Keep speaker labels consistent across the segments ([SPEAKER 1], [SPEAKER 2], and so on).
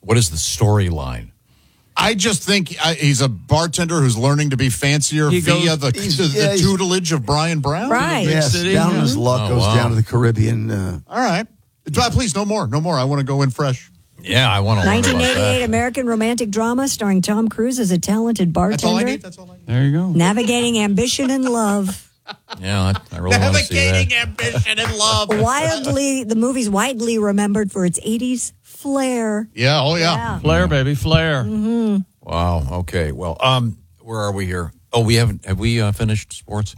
[SPEAKER 1] What is the storyline?
[SPEAKER 2] I just think he's a bartender who's learning to be fancier via the tutelage of Brian Brown.
[SPEAKER 3] Right.
[SPEAKER 4] Yes, down his luck goes down to the Caribbean.
[SPEAKER 2] All right. Please, no more. I want to go in fresh.
[SPEAKER 1] Yeah, I want to learn about
[SPEAKER 3] 1988
[SPEAKER 1] that.
[SPEAKER 3] American romantic drama starring Tom Cruise as a talented bartender.
[SPEAKER 2] That's all I need.
[SPEAKER 5] There you go.
[SPEAKER 3] Navigating ambition and love.
[SPEAKER 1] Yeah, I really want to see that.
[SPEAKER 2] Navigating ambition and love.
[SPEAKER 3] The movie's widely remembered for its 80s flair.
[SPEAKER 2] Yeah, oh yeah.
[SPEAKER 5] Flair, baby, flair.
[SPEAKER 3] Mm-hmm.
[SPEAKER 1] Wow. Okay. Well, where are we here? Oh, have we finished sports?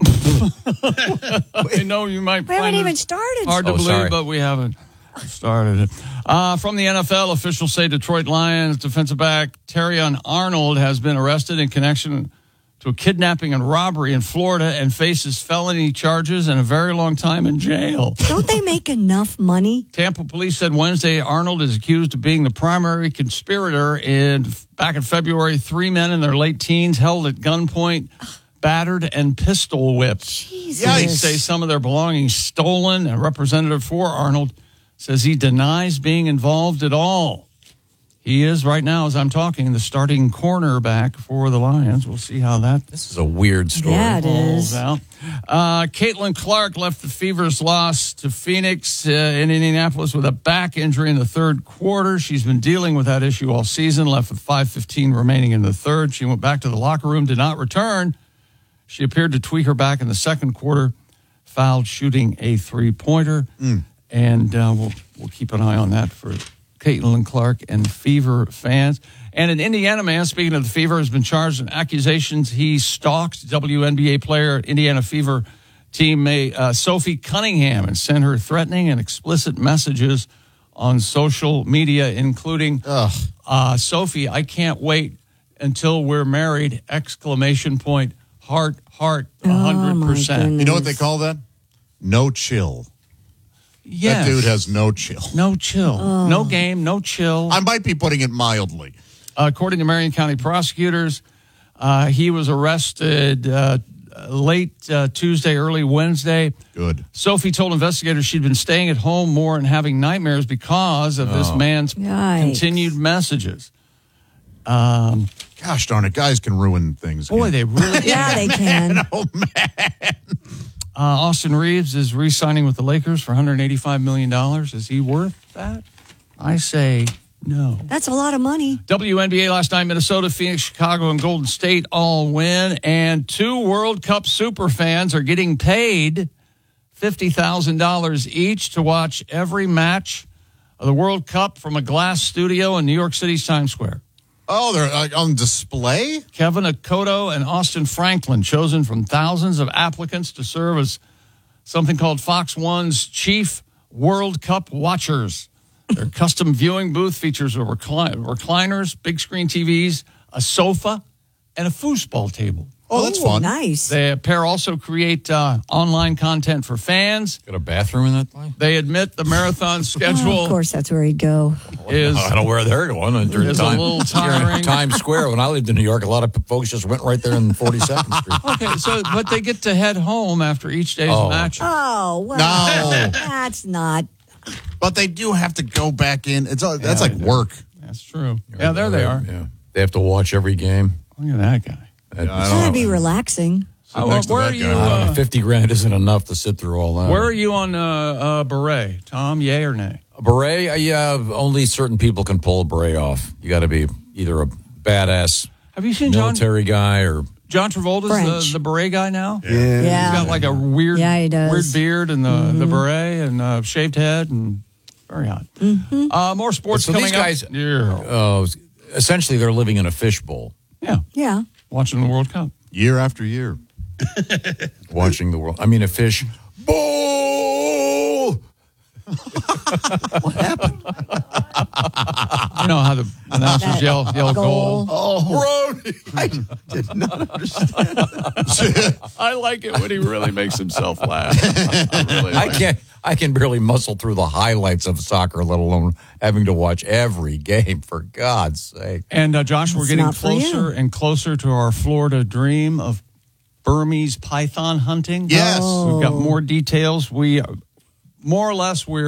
[SPEAKER 5] I know you might
[SPEAKER 3] We haven't
[SPEAKER 5] find
[SPEAKER 3] even
[SPEAKER 5] it
[SPEAKER 3] started.
[SPEAKER 5] hard to believe,
[SPEAKER 1] sorry.
[SPEAKER 5] but we haven't started it. From the NFL, officials say Detroit Lions defensive back Terrion Arnold has been arrested in connection to a kidnapping and robbery in Florida and faces felony charges and a very long time in jail.
[SPEAKER 3] Don't they make enough money?
[SPEAKER 5] Tampa police said Wednesday Arnold is accused of being the primary conspirator back in February. 3 men in their late teens held at gunpoint, battered, and pistol whipped.
[SPEAKER 3] Jesus.
[SPEAKER 5] They say some of their belongings stolen. A representative for Arnold says he denies being involved at all. He is, right now, as I'm talking, the starting cornerback for the Lions. We'll see how
[SPEAKER 1] This is a weird story.
[SPEAKER 3] Yeah, it
[SPEAKER 5] rolls
[SPEAKER 3] is.
[SPEAKER 5] out. Caitlin Clark left the Fever's loss to Phoenix in Indianapolis with a back injury in the third quarter. She's been dealing with that issue all season, left with 5:15 remaining in the third. She went back to the locker room, did not return. She appeared to tweak her back in the second quarter, fouled shooting a three-pointer. And we'll keep an eye on that for Caitlin Clark and Fever fans. And an Indiana man, speaking of the Fever, has been charged in accusations he stalked WNBA player, Indiana Fever teammate Sophie Cunningham, and sent her threatening and explicit messages on social media, including, Sophie, I can't wait until we're married, ! Heart, 100%.
[SPEAKER 2] You know what they call that? No chill.
[SPEAKER 5] Yes.
[SPEAKER 2] That dude has no chill.
[SPEAKER 5] No chill. No game, no chill.
[SPEAKER 2] I might be putting it mildly.
[SPEAKER 5] According to Marion County prosecutors, he was arrested late Tuesday, early Wednesday.
[SPEAKER 2] Good.
[SPEAKER 5] Sophie told investigators she'd been staying at home more and having nightmares because of this man's continued messages.
[SPEAKER 2] Gosh darn it, guys can ruin things.
[SPEAKER 5] Boy, they really
[SPEAKER 3] Yeah, they can.
[SPEAKER 2] Oh, man.
[SPEAKER 5] Austin Reeves is re-signing with the Lakers for $185 million. Is he worth that? I say no.
[SPEAKER 3] That's a lot of money.
[SPEAKER 5] WNBA last night, Minnesota, Phoenix, Chicago, and Golden State all win. And 2 World Cup super fans are getting paid $50,000 each to watch every match of the World Cup from a glass studio in New York City's Times Square.
[SPEAKER 2] Oh, they're on display?
[SPEAKER 5] Kevin Akoto and Austin Franklin, chosen from thousands of applicants to serve as something called Fox One's Chief World Cup Watchers. Their custom viewing booth features recliners, big screen TVs, a sofa, and a foosball table.
[SPEAKER 2] Oh, that's fun.
[SPEAKER 3] Nice.
[SPEAKER 5] The pair also create online content for fans.
[SPEAKER 1] Got a bathroom in that thing?
[SPEAKER 5] They admit the marathon schedule
[SPEAKER 3] Of course, that's where he'd go.
[SPEAKER 5] is
[SPEAKER 1] I don't know where they're going. During
[SPEAKER 5] is a little tiring.
[SPEAKER 1] Times Square. When I lived in New York, a lot of folks just went right there in 42nd Street.
[SPEAKER 5] Okay, but they get to head home after each day's match.
[SPEAKER 3] Oh, well,
[SPEAKER 2] No.
[SPEAKER 3] that's not.
[SPEAKER 2] But they do have to go back in. That's like work.
[SPEAKER 5] That's true. Yeah, there they are.
[SPEAKER 1] Yeah. They have to watch every game.
[SPEAKER 5] Look at that guy.
[SPEAKER 3] It's going to be relaxing.
[SPEAKER 2] next to
[SPEAKER 5] Where
[SPEAKER 2] that
[SPEAKER 5] are you?
[SPEAKER 2] guy.
[SPEAKER 1] $50,000 isn't enough to sit through all that.
[SPEAKER 5] Where are you on beret, Tom? Yay or nay?
[SPEAKER 1] A beret? Yeah, only certain people can pull a beret off. You got to be either a badass
[SPEAKER 5] Have you seen
[SPEAKER 1] military guy or...
[SPEAKER 5] John Travolta's
[SPEAKER 3] French.
[SPEAKER 5] the beret guy now?
[SPEAKER 4] Yeah.
[SPEAKER 3] Yeah.
[SPEAKER 5] He's got like a weird,
[SPEAKER 3] Yeah, he does.
[SPEAKER 5] weird beard and the beret and shaved head and very hot. More sports
[SPEAKER 1] So
[SPEAKER 5] coming
[SPEAKER 1] these guys,
[SPEAKER 5] up. Yeah.
[SPEAKER 1] essentially, they're living in a fishbowl,
[SPEAKER 5] Yeah,
[SPEAKER 3] Yeah.
[SPEAKER 5] watching the World Cup.
[SPEAKER 2] Year after year.
[SPEAKER 1] watching the world. I mean, a fish bowl.
[SPEAKER 4] What happened?
[SPEAKER 5] You know how the announcers yell goal.
[SPEAKER 1] Oh, Brody.
[SPEAKER 4] I did not understand.
[SPEAKER 5] I like it when he really makes himself laugh. I really like it.
[SPEAKER 1] I can barely muscle through the highlights of soccer, let alone having to watch every game, for God's sake.
[SPEAKER 5] And Josh, we're
[SPEAKER 3] It's
[SPEAKER 5] getting
[SPEAKER 3] not for
[SPEAKER 5] closer
[SPEAKER 3] you.
[SPEAKER 5] and closer to our Florida dream of Burmese python hunting.
[SPEAKER 2] Yes.
[SPEAKER 5] We've got more details. We more or less we're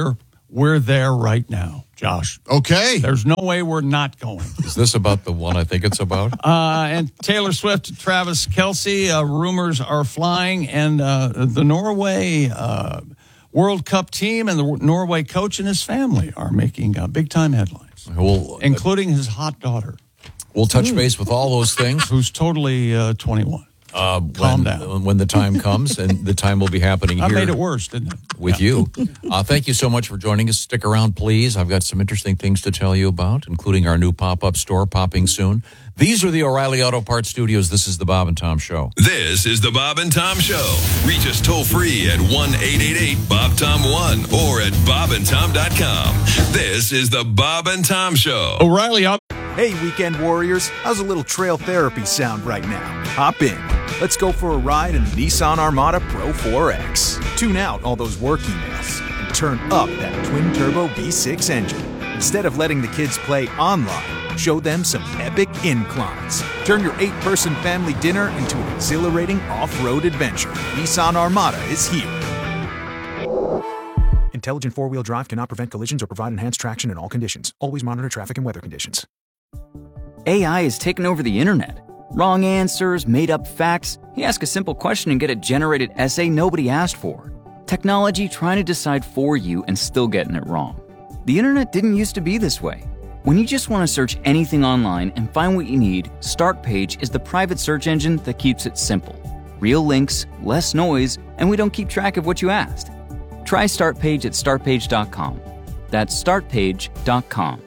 [SPEAKER 5] we're there right now, Josh.
[SPEAKER 2] Okay.
[SPEAKER 5] There's no way we're not going.
[SPEAKER 1] Is this about the one I think it's about?
[SPEAKER 5] And Taylor Swift and Travis Kelce, rumors are flying, and the Norway World Cup team and the Norway coach and his family are making big-time headlines, including his hot daughter.
[SPEAKER 1] We'll touch base with all those things.
[SPEAKER 5] Who's totally 21. Calm down.
[SPEAKER 1] When the time comes, and the time will be happening here.
[SPEAKER 5] I made it worse, didn't it?
[SPEAKER 1] With you. Thank you so much for joining us. Stick around, please. I've got some interesting things to tell you about, including our new pop-up store popping soon. These are the O'Reilly Auto Parts Studios. This is the Bob and Tom Show.
[SPEAKER 6] This is the Bob and Tom Show. Reach us toll-free at 1-888-BOB-TOM-1 or at bobandtom.com. This is the Bob and Tom Show.
[SPEAKER 5] O'Reilly Auto.
[SPEAKER 7] Hey, weekend warriors. How's a little trail therapy sound right now? Hop in. Let's go for a ride in the Nissan Armada Pro 4X. Tune out all those work emails and turn up that twin-turbo V6 engine. Instead of letting the kids play online, show them some epic inclines. Turn your 8-person family dinner into an exhilarating off-road adventure. Nissan Armada is here. Intelligent four-wheel drive cannot prevent collisions or provide enhanced traction in all conditions. Always monitor traffic and weather conditions.
[SPEAKER 8] AI has taken over the internet. Wrong answers, made-up facts. You ask a simple question and get a generated essay nobody asked for. Technology trying to decide for you and still getting it wrong. The internet didn't used to be this way. When you just want to search anything online and find what you need, Startpage is the private search engine that keeps it simple. Real links, less noise, and we don't keep track of what you asked. Try Startpage at startpage.com. That's startpage.com.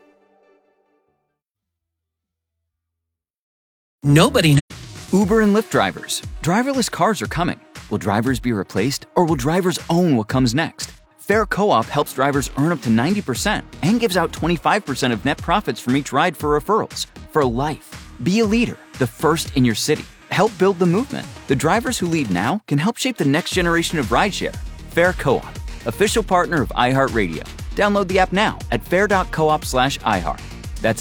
[SPEAKER 9] Nobody.
[SPEAKER 8] Uber and Lyft drivers. Driverless cars are coming. Will drivers be replaced, or will drivers own what comes next? Fair Co-op helps drivers earn up to 90% and gives out 25% of net profits from each ride for referrals. For life. Be a leader, the first in your city. Help build the movement. The drivers who lead now can help shape the next generation of rideshare. Fair Co-op, official partner of iHeartRadio. Download the app now at fair.coop/iHeart. That's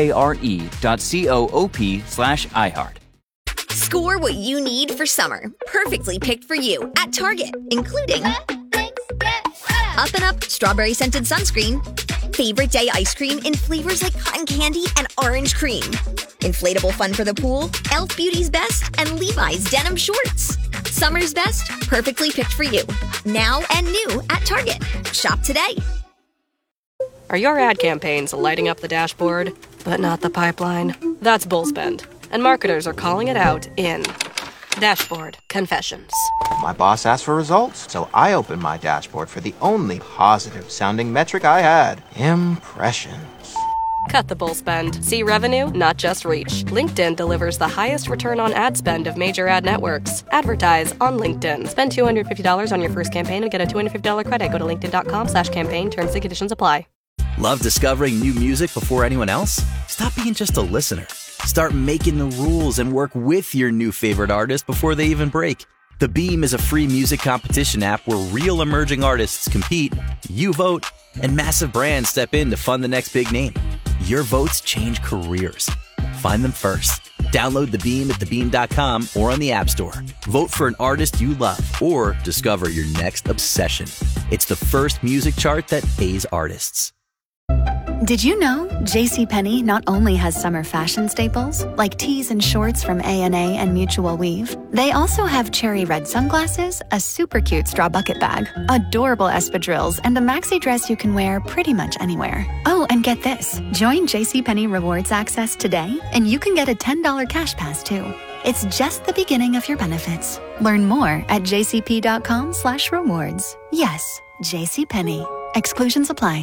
[SPEAKER 8] FARE.coop/iHeart.
[SPEAKER 10] Score what you need for summer. Perfectly picked for you at Target, including Up and Up strawberry scented sunscreen, favorite day ice cream in flavors like cotton candy and orange cream, inflatable fun for the pool, Elf Beauty's Best, and Levi's denim shorts. Summer's best, perfectly picked for you. Now and new at Target. Shop today.
[SPEAKER 11] Are your ad campaigns lighting up the dashboard, but not the pipeline? That's Bullspend, and marketers are calling it out in Dashboard Confessions.
[SPEAKER 12] My boss asked for results, so I opened my dashboard for the only positive-sounding metric I had: impressions.
[SPEAKER 11] Cut the bull spend. See revenue, not just reach. LinkedIn delivers the highest return on ad spend of major ad networks. Advertise on LinkedIn. Spend $250 on your first campaign and get a $250 credit. Go to linkedin.com/campaign. Terms and conditions apply.
[SPEAKER 9] Love discovering new music before anyone else? Stop being just a listener. Start making the rules and work with your new favorite artist before they even break. The Beam is a free music competition app where real emerging artists compete, you vote, and massive brands step in to fund the next big name. Your votes change careers. Find them first. Download The Beam at thebeam.com or on the App Store. Vote for an artist you love or discover your next obsession. It's the first music chart that pays artists.
[SPEAKER 13] Did you know JCPenney not only has summer fashion staples like tees and shorts from A&A and Mutual Weave, they also have cherry red sunglasses, a super cute straw bucket bag, adorable espadrilles, and a maxi dress you can wear pretty much anywhere. Oh, and get this. Join JCPenney Rewards Access today, and you can get a $10 cash pass too. It's just the beginning of your benefits. Learn more at jcp.com/rewards. Yes, JCPenney. Exclusions apply.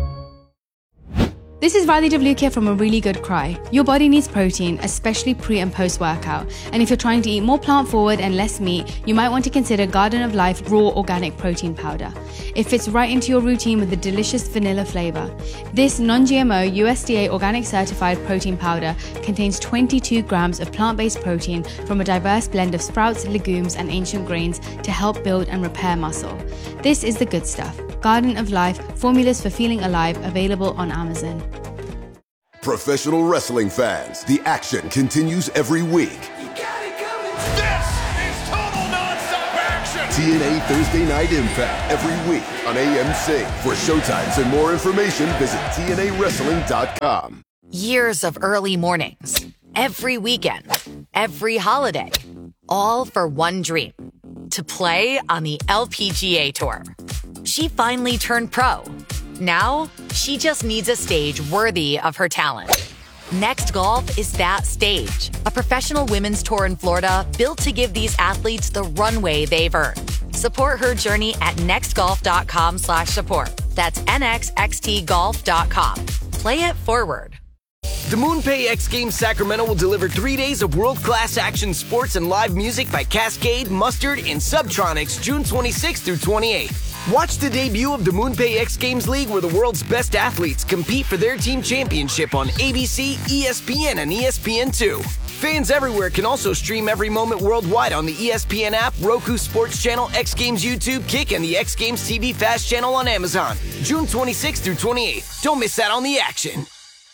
[SPEAKER 14] This is Radhi Devlukia from A Really Good Cry. Your body needs protein, especially pre and post workout. And if you're trying to eat more plant forward and less meat, you might want to consider Garden of Life Raw Organic Protein Powder. It fits right into your routine with a delicious vanilla flavor. This non-GMO USDA organic certified protein powder contains 22 grams of plant-based protein from a diverse blend of sprouts, legumes, and ancient grains to help build and repair muscle. This is the good stuff. Garden of Life, formulas for feeling alive, available on Amazon.
[SPEAKER 15] Professional wrestling fans, the action continues every week.
[SPEAKER 6] This is total non-stop action.
[SPEAKER 15] TNA Thursday Night Impact every week on AMC. For showtimes and more information, visit TNAWrestling.com.
[SPEAKER 16] Years of early mornings, every weekend, every holiday, all for one dream, to play on the LPGA Tour. She finally turned pro. Now, she just needs a stage worthy of her talent. Next Golf is that stage, a professional women's tour in Florida built to give these athletes the runway they've earned. Support her journey at nextgolf.com/support. That's nxxtgolf.com. Play it forward.
[SPEAKER 17] The MoonPay X Games Sacramento will deliver 3 days of world-class action sports and live music by Cascade, Mustard, and Subtronics June 26th through 28th. Watch the debut of the MoonPay X Games League, where the world's best athletes compete for their team championship on ABC, ESPN, and ESPN2. Fans everywhere can also stream every moment worldwide on the ESPN app, Roku Sports Channel, X Games YouTube, Kick, and the X Games TV Fast channel on Amazon. June 26th through 28th. Don't miss out on the action.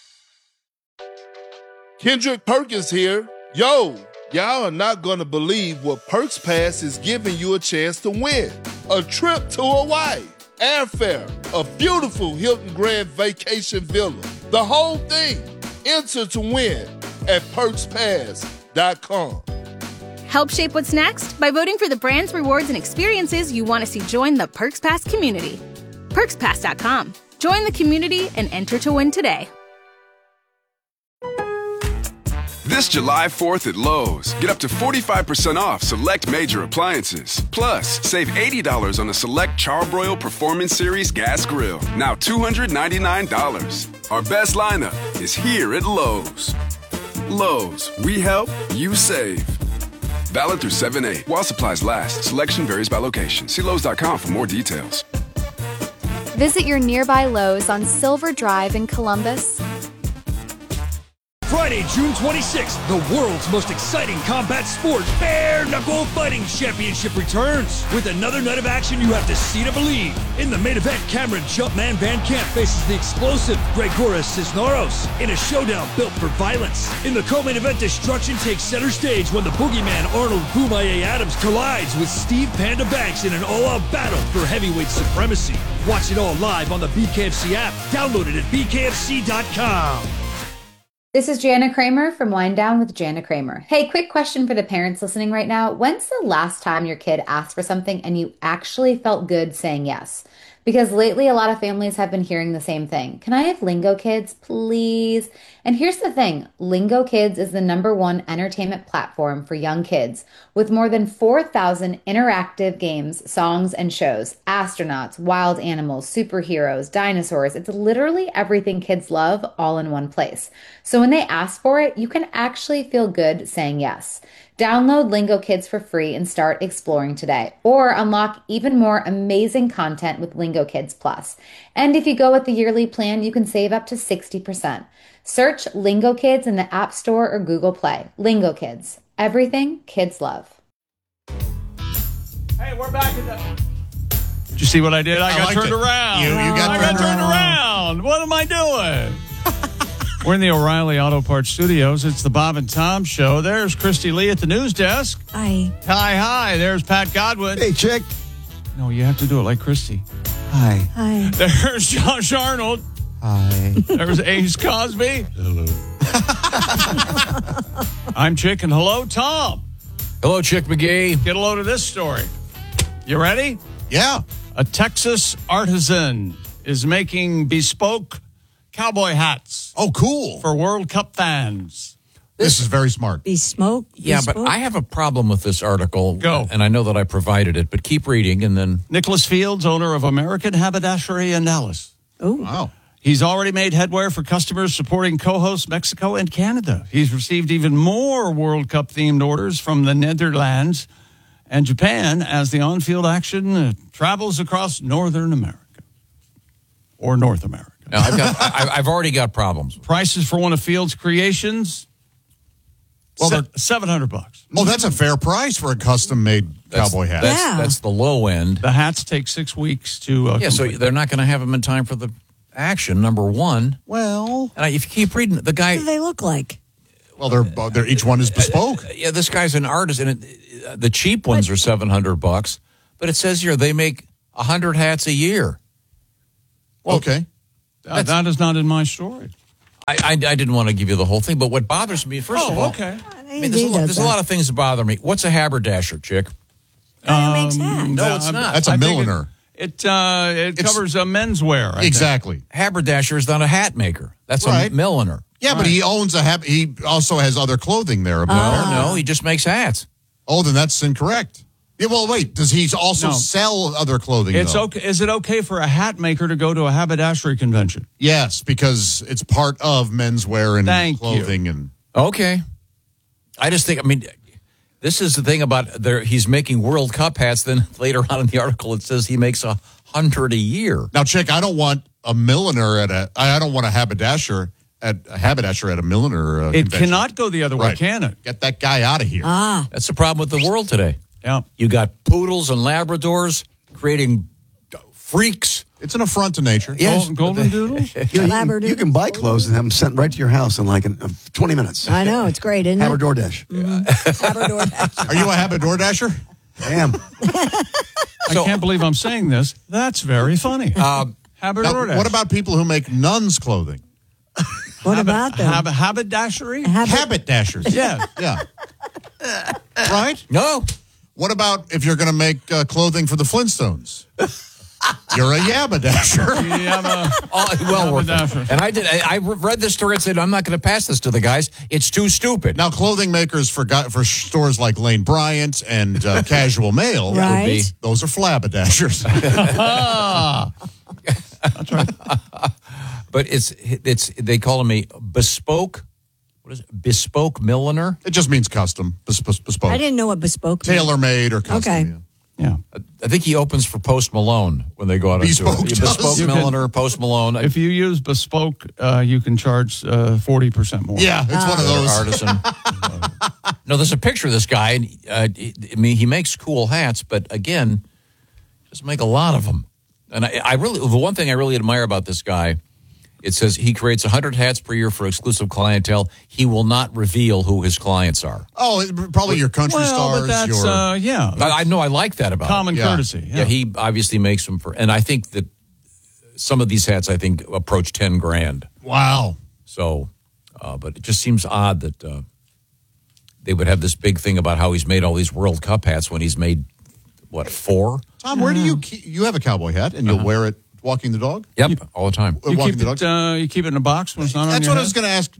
[SPEAKER 18] Kendrick Perkins here. Yo, y'all are not going to believe what Perks Pass is giving you a chance to win. A trip to Hawaii, airfare, a beautiful Hilton Grand Vacation Villa. The whole thing. Enter to win at PerksPass.com.
[SPEAKER 19] Help shape what's next by voting for the brands, rewards, and experiences you want to see join the Perks Pass community. PerksPass.com. Join the community and enter to win today.
[SPEAKER 20] This July 4th at Lowe's, get up to 45% off select major appliances. Plus, save $80 on a select Charbroil Performance Series gas grill, now $299. Our best lineup is here at Lowe's. Lowe's, we help, you save. Valid through 7/8. While supplies last, selection varies by location. See Lowes.com for more details.
[SPEAKER 21] Visit your nearby Lowe's on Silver Drive in Columbus.
[SPEAKER 22] Friday, June 26th, the world's most exciting combat sport, Bare Knuckle Fighting Championship returns. With another night of action you have to see to believe. In the main event, Cameron Jumpman Van Camp faces the explosive Gregoras Cisneros in a showdown built for violence. In the co-main event, destruction takes center stage when the boogeyman Arnold Boomaye Adams collides with Steve Panda Banks in an all-out battle for heavyweight supremacy. Watch it all live on the BKFC app. Download it at bkfc.com.
[SPEAKER 23] This is Jana Kramer from Wind Down with Jana Kramer. Hey, quick question for the parents listening right now. When's the last time your kid asked for something and you actually felt good saying yes? Because lately a lot of families have been hearing the same thing. Can I have Lingo Kids, please? And here's the thing. Lingo Kids is the #1 entertainment platform for young kids with more than 4,000 interactive games, songs, and shows. Astronauts, wild animals, superheroes, dinosaurs. It's literally everything kids love all in one place. So when they ask for it, you can actually feel good saying yes. Download Lingo Kids for free and start exploring today. Or unlock even more amazing content with Lingo Kids Plus. And if you go with the yearly plan, you can save up to 60%. Search Lingo Kids in the App Store or Google Play. Lingo Kids. Everything kids love.
[SPEAKER 5] Hey, we're back in the... Did you see what I did? I got turned around.
[SPEAKER 2] You got
[SPEAKER 5] turned around. What am I doing? We're in the O'Reilly Auto Parts Studios. It's the Bob and Tom Show. There's Christy Lee at the news desk.
[SPEAKER 3] Hi.
[SPEAKER 5] Hi. There's Pat Godwin.
[SPEAKER 4] Hey, chick.
[SPEAKER 5] No, you have to do it like Christy.
[SPEAKER 4] Hi.
[SPEAKER 3] Hi.
[SPEAKER 5] There's Josh Arnold.
[SPEAKER 4] Hi.
[SPEAKER 5] There's Ace Cosby.
[SPEAKER 2] Hello.
[SPEAKER 5] I'm Chick, and hello, Tom.
[SPEAKER 1] Hello, Chick McGee.
[SPEAKER 5] Get a load of this story. You ready?
[SPEAKER 2] Yeah.
[SPEAKER 5] A Texas artisan is making bespoke cowboy hats.
[SPEAKER 2] Oh, cool.
[SPEAKER 5] For World Cup fans.
[SPEAKER 2] This is very smart.
[SPEAKER 3] Bespoke?
[SPEAKER 1] Yeah, but I have a problem with this article.
[SPEAKER 5] Go.
[SPEAKER 1] And I know that I provided it, but keep reading and then...
[SPEAKER 5] Nicholas Fields, owner of American Haberdashery in Dallas.
[SPEAKER 3] Oh.
[SPEAKER 2] Wow.
[SPEAKER 5] He's already made headway for customers supporting co-hosts Mexico and Canada. He's received even more World Cup-themed orders from the Netherlands and Japan as the on-field action travels across Northern America. Or North America.
[SPEAKER 1] Now, I've already got problems.
[SPEAKER 5] Prices for one of Fields' creations, well, $700.
[SPEAKER 2] Oh, that's a fair price for a custom-made cowboy hat.
[SPEAKER 1] That's the low end.
[SPEAKER 5] The hats take 6 weeks to
[SPEAKER 1] so they're not going to have them in time for the action, number one.
[SPEAKER 2] Well...
[SPEAKER 1] And if you keep reading, the guy...
[SPEAKER 3] What do they look like?
[SPEAKER 2] Well, they're each one is bespoke.
[SPEAKER 1] Yeah, this guy's an artist, and the cheap ones are $700. But it says here they make 100 hats a year. Well,
[SPEAKER 2] okay.
[SPEAKER 5] That is not in my story.
[SPEAKER 1] I didn't want to give you the whole thing, but what bothers me, first of all,
[SPEAKER 5] okay.
[SPEAKER 1] I mean, there's a lot of things that bother me. What's a haberdasher, chick?
[SPEAKER 3] Makes hats.
[SPEAKER 1] No, it's not.
[SPEAKER 2] That's a milliner.
[SPEAKER 5] It covers menswear. I
[SPEAKER 2] Exactly.
[SPEAKER 1] Haberdasher is not a hat maker. That's a milliner.
[SPEAKER 2] Yeah, but he owns he also has other clothing there.
[SPEAKER 1] No, he just makes hats.
[SPEAKER 2] Oh, then that's incorrect. Yeah, well, wait. Does he also sell other clothing?
[SPEAKER 5] It's
[SPEAKER 2] though?
[SPEAKER 5] okay. Is it okay for a hat maker to go to a haberdashery convention?
[SPEAKER 2] Yes, because it's part of menswear and clothing. And
[SPEAKER 1] okay. I just think, I mean, this is the thing about he's making World Cup hats. Then later on in the article, it says he makes 100 a year.
[SPEAKER 2] Now, Chick, I don't want a milliner I don't want a haberdasher at a milliner
[SPEAKER 5] It
[SPEAKER 2] convention.
[SPEAKER 5] cannot go the other way, can it?
[SPEAKER 2] Get that guy out of here.
[SPEAKER 1] That's the problem with the world today.
[SPEAKER 5] Yeah.
[SPEAKER 1] You got poodles and Labradors creating freaks.
[SPEAKER 2] It's an affront to nature.
[SPEAKER 1] Yes.
[SPEAKER 5] Golden doodles?
[SPEAKER 4] You can buy clothes and have them sent right to your house in like 20 minutes.
[SPEAKER 3] I know. It's great, isn't it?
[SPEAKER 4] Haberdor Dash.
[SPEAKER 2] Are you a Haberdor Dasher?
[SPEAKER 4] I am.
[SPEAKER 5] I can't believe I'm saying this. That's very funny. Haberdor Dash.
[SPEAKER 2] What about people who make nuns' clothing?
[SPEAKER 3] What about them?
[SPEAKER 5] Haberdashery?
[SPEAKER 2] Habit dashers.
[SPEAKER 5] Yeah.
[SPEAKER 2] Yeah. Right?
[SPEAKER 1] No.
[SPEAKER 2] What about if you're going to make clothing for the Flintstones? You're a Yabba-dasher.
[SPEAKER 1] Well worth it. And I read this story and said, I'm not going to pass this to the guys. It's too stupid.
[SPEAKER 2] Now, clothing makers for stores like Lane Bryant and Casual Mail,
[SPEAKER 3] Right.
[SPEAKER 2] those are Flabadashers.
[SPEAKER 5] That's right.
[SPEAKER 1] But it's they call me bespoke. What is it? Bespoke milliner?
[SPEAKER 2] It just means custom. Bespoke.
[SPEAKER 3] I didn't know what bespoke meant.
[SPEAKER 2] Tailor-made or custom.
[SPEAKER 3] Okay.
[SPEAKER 5] Yeah.
[SPEAKER 1] I think he opens for Post Malone when they go out
[SPEAKER 2] Bespoke
[SPEAKER 1] on tour. Bespoke milliner, Post Malone.
[SPEAKER 5] If you use bespoke, you can charge 40% more.
[SPEAKER 2] Yeah, it's one of those.
[SPEAKER 1] Artisan. No, there's a picture of this guy. And, I mean, he makes cool hats, but again, just make a lot of them. And I really, the one thing I really admire about this guy, it says he creates 100 hats per year for exclusive clientele. He will not reveal who his clients are.
[SPEAKER 2] Oh, probably your country stars.
[SPEAKER 5] But that's, yeah.
[SPEAKER 1] I know I like that about
[SPEAKER 5] common
[SPEAKER 1] him.
[SPEAKER 5] courtesy.
[SPEAKER 1] Yeah, he obviously makes them for, and I think that some of these hats, I think, approach 10 grand.
[SPEAKER 2] Wow.
[SPEAKER 1] So, but it just seems odd that they would have this big thing about how he's made all these World Cup hats when he's made, what, 4?
[SPEAKER 2] Tom, where do you have a cowboy hat and you'll wear it walking the dog?
[SPEAKER 1] Yep, all the time.
[SPEAKER 5] You
[SPEAKER 2] Walking
[SPEAKER 5] keep,
[SPEAKER 2] the dog?
[SPEAKER 5] you keep it in a box when it's not on
[SPEAKER 2] That's
[SPEAKER 5] your
[SPEAKER 2] what I
[SPEAKER 5] head?
[SPEAKER 2] was going to ask.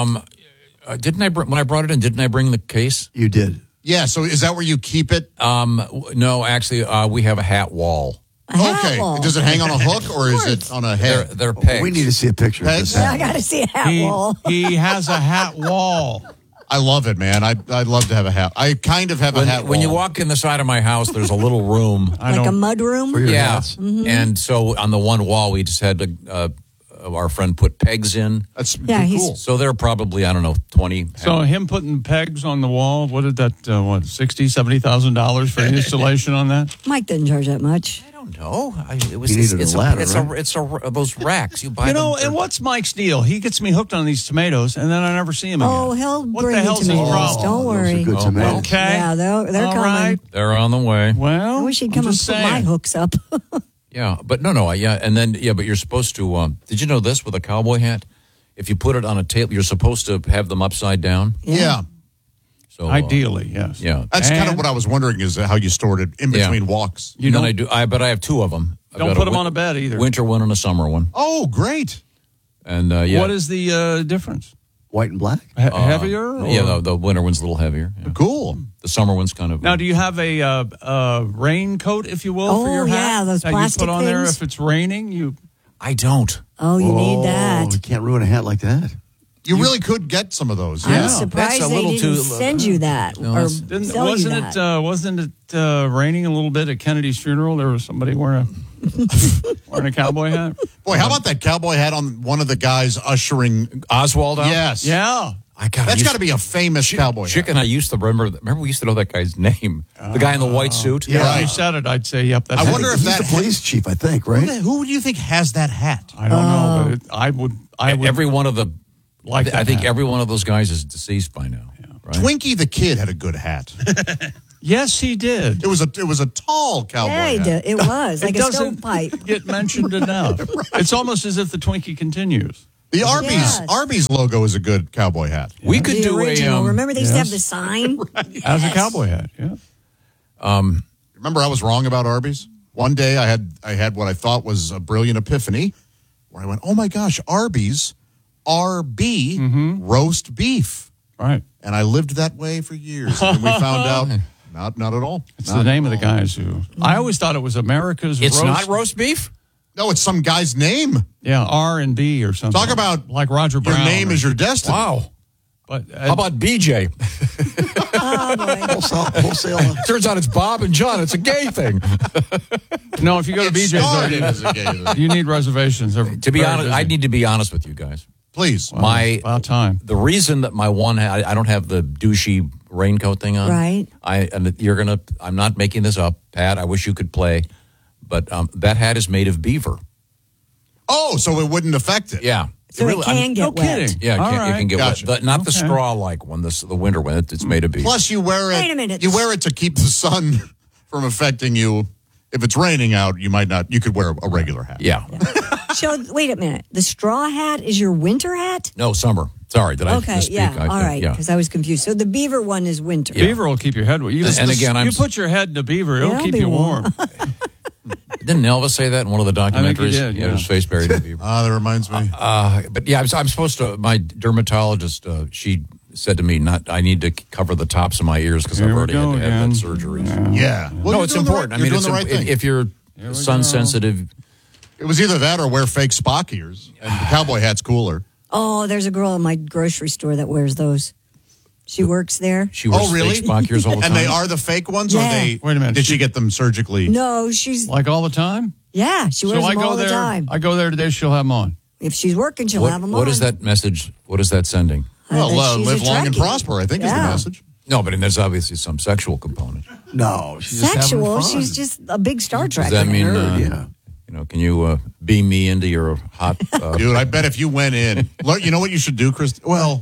[SPEAKER 1] Didn't I, when I brought it in, didn't I bring the case?
[SPEAKER 4] You did.
[SPEAKER 2] Yeah, so is that where you keep it?
[SPEAKER 1] No, actually, we have a hat wall.
[SPEAKER 2] Okay. Does it hang on a hook or is it on a head?
[SPEAKER 1] They're pegs.
[SPEAKER 4] We need to see a picture of this.
[SPEAKER 3] I got to see a hat wall.
[SPEAKER 5] He has a hat wall.
[SPEAKER 2] I love it, man. I'd love to have a hat. I kind of have a hat wall.
[SPEAKER 1] When you walk in the side of my house, there's a little room.
[SPEAKER 3] Like a mud room?
[SPEAKER 4] For your
[SPEAKER 1] Yeah.
[SPEAKER 4] hats.
[SPEAKER 3] Mm-hmm.
[SPEAKER 1] And so on the one wall, we just had our friend put pegs in.
[SPEAKER 2] That's
[SPEAKER 3] he's-
[SPEAKER 2] cool.
[SPEAKER 1] So they're probably, I don't know, 20.
[SPEAKER 5] So him putting pegs on the wall, what did that, $60,000, $70,000 for installation on that?
[SPEAKER 3] Mike didn't charge that much.
[SPEAKER 1] I don't know. It was
[SPEAKER 4] You needed
[SPEAKER 1] it's
[SPEAKER 4] a ladder,
[SPEAKER 1] it's those racks you buy.
[SPEAKER 5] You know,
[SPEAKER 1] them
[SPEAKER 5] and what's Mike's deal? He gets me hooked on these tomatoes, and then I never see him again.
[SPEAKER 3] Oh, he'll
[SPEAKER 5] What
[SPEAKER 3] bring
[SPEAKER 5] the
[SPEAKER 3] you
[SPEAKER 5] hell's his
[SPEAKER 3] tomatoes.
[SPEAKER 5] problem?
[SPEAKER 3] Don't worry.
[SPEAKER 4] Those are good tomatoes.
[SPEAKER 5] Okay.
[SPEAKER 3] Yeah, they're
[SPEAKER 5] All
[SPEAKER 3] coming.
[SPEAKER 5] right.
[SPEAKER 1] They're on the way.
[SPEAKER 5] Well,
[SPEAKER 3] I wish he'd come and put my hooks up.
[SPEAKER 1] Yeah, but no, and then but you're supposed to. Did you know this with a cowboy hat? If you put it on a table, you're supposed to have them upside down.
[SPEAKER 2] Yeah.
[SPEAKER 1] So
[SPEAKER 5] ideally, yes.
[SPEAKER 1] Yeah,
[SPEAKER 2] That's kind of what I was wondering is how you stored it in between walks.
[SPEAKER 1] You know, I do. But I have 2 of them. I've
[SPEAKER 5] Don't
[SPEAKER 1] got
[SPEAKER 5] put them on a bed either.
[SPEAKER 1] Winter one and a summer one.
[SPEAKER 2] Oh, great.
[SPEAKER 1] And
[SPEAKER 5] What is the difference?
[SPEAKER 4] White and black?
[SPEAKER 5] Heavier? Or?
[SPEAKER 1] Yeah, the winter one's a little heavier. Yeah.
[SPEAKER 2] Cool.
[SPEAKER 1] The summer one's kind of.
[SPEAKER 5] Now, do you have a raincoat, if you will, for your hat?
[SPEAKER 3] yeah, those
[SPEAKER 5] that
[SPEAKER 3] plastic
[SPEAKER 5] you put on there
[SPEAKER 3] things?
[SPEAKER 5] if it's raining?
[SPEAKER 1] I don't.
[SPEAKER 3] Oh, you need that.
[SPEAKER 4] You can't ruin a hat like that.
[SPEAKER 2] You really could get some of those.
[SPEAKER 3] I'm surprised
[SPEAKER 1] That's a
[SPEAKER 3] they
[SPEAKER 1] little
[SPEAKER 3] didn't
[SPEAKER 1] too-
[SPEAKER 3] send you that
[SPEAKER 1] No,
[SPEAKER 3] or
[SPEAKER 1] that's-
[SPEAKER 3] sell you that.
[SPEAKER 5] Wasn't it raining a little bit at Kennedy's funeral? There was somebody wearing a cowboy hat.
[SPEAKER 2] Boy, how about that cowboy hat on one of the guys ushering
[SPEAKER 1] Oswald out?
[SPEAKER 2] Yes.
[SPEAKER 5] Yeah.
[SPEAKER 2] That's got to be a famous cowboy hat.
[SPEAKER 1] Chick and I used to remember we used to know that guy's name. The guy in the white suit.
[SPEAKER 5] Yeah, if you said it, I'd say, yep. That's
[SPEAKER 2] I wonder if
[SPEAKER 4] He's
[SPEAKER 2] that
[SPEAKER 4] the police chief, I think, right?
[SPEAKER 2] Who do you think has that hat?
[SPEAKER 5] I don't know, but I would.
[SPEAKER 1] Every one of the.
[SPEAKER 5] Like
[SPEAKER 1] I think
[SPEAKER 5] that hat.
[SPEAKER 1] every one of those guys is deceased by now. Right?
[SPEAKER 2] Twinkie the Kid had a good hat.
[SPEAKER 5] Yes, he did.
[SPEAKER 2] It was a tall cowboy
[SPEAKER 3] Yeah, he
[SPEAKER 2] hat.
[SPEAKER 3] did. It was like
[SPEAKER 5] It
[SPEAKER 3] a
[SPEAKER 5] doesn't
[SPEAKER 3] stovepipe.
[SPEAKER 5] get mentioned enough. It's almost as if the Twinkie continues.
[SPEAKER 2] The Arby's logo is a good cowboy hat.
[SPEAKER 1] We could
[SPEAKER 3] The
[SPEAKER 1] do
[SPEAKER 3] original.
[SPEAKER 1] a.
[SPEAKER 3] Remember they used to have the sign?
[SPEAKER 5] As a cowboy hat, yeah.
[SPEAKER 2] Remember, I was wrong about Arby's. One day, I had what I thought was a brilliant epiphany, where I went, "Oh my gosh, Arby's, RB, roast beef."
[SPEAKER 5] Right.
[SPEAKER 2] And I lived that way for years. And we found out, not at all.
[SPEAKER 5] It's
[SPEAKER 2] Not
[SPEAKER 5] the name
[SPEAKER 2] at
[SPEAKER 5] of the
[SPEAKER 2] all.
[SPEAKER 5] guys who. I always thought it was America's.
[SPEAKER 1] It's
[SPEAKER 5] roast.
[SPEAKER 1] not roast beef?
[SPEAKER 2] No, it's some guy's name.
[SPEAKER 5] Yeah, R&B or something.
[SPEAKER 2] Talk about
[SPEAKER 5] like Roger Brown.
[SPEAKER 2] Your name is your destiny.
[SPEAKER 1] Wow.
[SPEAKER 5] But
[SPEAKER 1] how about BJ?
[SPEAKER 4] Wholesale.
[SPEAKER 1] Turns out it's Bob and John. It's a gay thing.
[SPEAKER 5] No, if you go to BJ's,
[SPEAKER 2] started as a gay thing.
[SPEAKER 5] you need reservations.
[SPEAKER 1] To be honest, I need to be honest with you guys.
[SPEAKER 2] Please.
[SPEAKER 5] Well, it's about time.
[SPEAKER 1] The reason that my one hat, I don't have the douchey raincoat thing on.
[SPEAKER 3] Right.
[SPEAKER 1] I'm not making this up, Pat. I wish you could play, but that hat is made of beaver.
[SPEAKER 2] Oh, so it wouldn't affect it.
[SPEAKER 1] Yeah.
[SPEAKER 3] So it can get
[SPEAKER 5] no
[SPEAKER 3] wet.
[SPEAKER 5] kidding.
[SPEAKER 1] Yeah, it can get
[SPEAKER 2] Gotcha.
[SPEAKER 1] wet. Not the straw-like one, the winter one. It's made of beaver.
[SPEAKER 2] Plus, you wear it.
[SPEAKER 3] Wait a minute.
[SPEAKER 2] You wear it to keep the sun from affecting you. If it's raining out, you might not. You could wear a regular hat.
[SPEAKER 1] Yeah.
[SPEAKER 3] So wait a minute. The straw hat is your winter hat?
[SPEAKER 1] No, summer. Sorry, did I
[SPEAKER 3] Okay,
[SPEAKER 1] misspeak?
[SPEAKER 3] yeah. All right,
[SPEAKER 1] Yeah.
[SPEAKER 3] because I was confused. So the beaver one is winter.
[SPEAKER 5] Beaver will keep your head warm. You put your head in a beaver, it'll keep
[SPEAKER 3] be
[SPEAKER 5] you warm.
[SPEAKER 1] Didn't Elvis say that in one of the documentaries?
[SPEAKER 5] I think he did, yeah.
[SPEAKER 1] His face buried in beaver.
[SPEAKER 2] That reminds me.
[SPEAKER 1] But yeah, I'm supposed to. My dermatologist, she said to me, I need to cover the tops of my ears because I've already had that surgery.
[SPEAKER 2] Yeah. Well,
[SPEAKER 1] no,
[SPEAKER 2] you're
[SPEAKER 1] it's
[SPEAKER 2] doing the
[SPEAKER 1] important.
[SPEAKER 2] right-
[SPEAKER 1] I mean,
[SPEAKER 2] you're
[SPEAKER 1] it's
[SPEAKER 2] doing the right thing.
[SPEAKER 1] if you're sun sensitive.
[SPEAKER 2] It was either that or wear fake Spock ears, and the cowboy hat's cooler.
[SPEAKER 3] Oh, there's a girl in my grocery store that wears those. She works there.
[SPEAKER 1] She wears fake Spock ears all the time.
[SPEAKER 2] And they are the fake ones, or
[SPEAKER 3] Yeah.
[SPEAKER 2] they?
[SPEAKER 5] Wait a minute.
[SPEAKER 2] Did she get them surgically?
[SPEAKER 3] No, she's
[SPEAKER 5] Like all the time?
[SPEAKER 3] yeah, she wears
[SPEAKER 5] So I
[SPEAKER 3] them
[SPEAKER 5] go
[SPEAKER 3] all
[SPEAKER 5] there.
[SPEAKER 3] the time.
[SPEAKER 5] I go there today, she'll have them on.
[SPEAKER 3] If she's working, she'll have them on.
[SPEAKER 1] What is that message? What is that sending?
[SPEAKER 2] Well,
[SPEAKER 3] that she's
[SPEAKER 2] live long and
[SPEAKER 3] attractive.
[SPEAKER 2] prosper, I think is the
[SPEAKER 3] Yeah.
[SPEAKER 2] message.
[SPEAKER 1] No, but there's obviously some sexual component.
[SPEAKER 4] No, she's just having
[SPEAKER 3] Sexual.
[SPEAKER 4] fun.
[SPEAKER 3] She's just a big Star Trek.
[SPEAKER 1] Does that mean,
[SPEAKER 4] Yeah.
[SPEAKER 1] can you beam me into your hot?
[SPEAKER 2] Dude, I bet if you went in, you know what you should do, Chris? Well,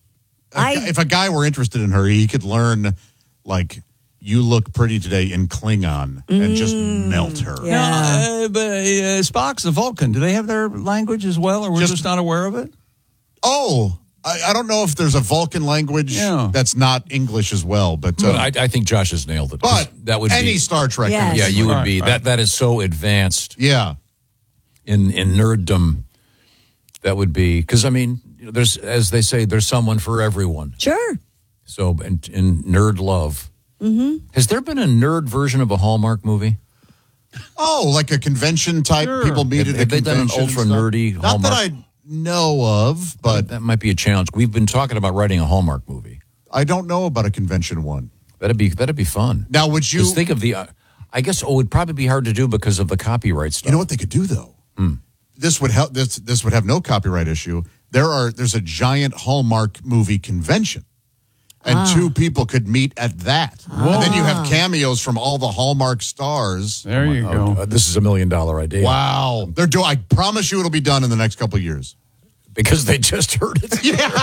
[SPEAKER 2] if a guy were interested in her, he could learn, like, you look pretty today in Klingon and just melt her.
[SPEAKER 3] Yeah.
[SPEAKER 5] But Spock's a Vulcan. Do they have their language as well, or we're just not aware of it?
[SPEAKER 2] Oh, I don't know if there's a Vulcan language that's not English as well, but
[SPEAKER 1] I think Josh has nailed it.
[SPEAKER 2] But
[SPEAKER 1] that would
[SPEAKER 2] any
[SPEAKER 1] be,
[SPEAKER 2] Star Trek,
[SPEAKER 3] Yes.
[SPEAKER 1] yeah, you would
[SPEAKER 5] Right,
[SPEAKER 1] be
[SPEAKER 5] right.
[SPEAKER 1] that is so advanced.
[SPEAKER 2] yeah.
[SPEAKER 1] in nerddom. That would be because I mean, there's as they say, there's someone for everyone.
[SPEAKER 3] Sure.
[SPEAKER 1] So in nerd love, has there been a nerd version of a Hallmark movie?
[SPEAKER 2] Oh, like a convention type. People meet at a
[SPEAKER 1] Have they done an
[SPEAKER 2] convention
[SPEAKER 1] ultra
[SPEAKER 2] and stuff?
[SPEAKER 1] nerdy
[SPEAKER 2] Not
[SPEAKER 1] Hallmark?
[SPEAKER 2] that I know of, but
[SPEAKER 1] that might be a challenge. We've been talking about writing a Hallmark movie.
[SPEAKER 2] I don't know about a convention one.
[SPEAKER 1] That'd be fun.
[SPEAKER 2] Now, would you
[SPEAKER 1] Just think of the? I guess it'd probably be hard to do because of the copyright stuff.
[SPEAKER 2] You know what they could do though? This would help. This would have no copyright issue. There's a giant Hallmark movie convention, and two people could meet at that. And then you have cameos from all the Hallmark stars.
[SPEAKER 5] There you go.
[SPEAKER 1] This is $1 million idea.
[SPEAKER 2] Wow, I promise you, it'll be done in the next couple of years.
[SPEAKER 1] Because they just heard it.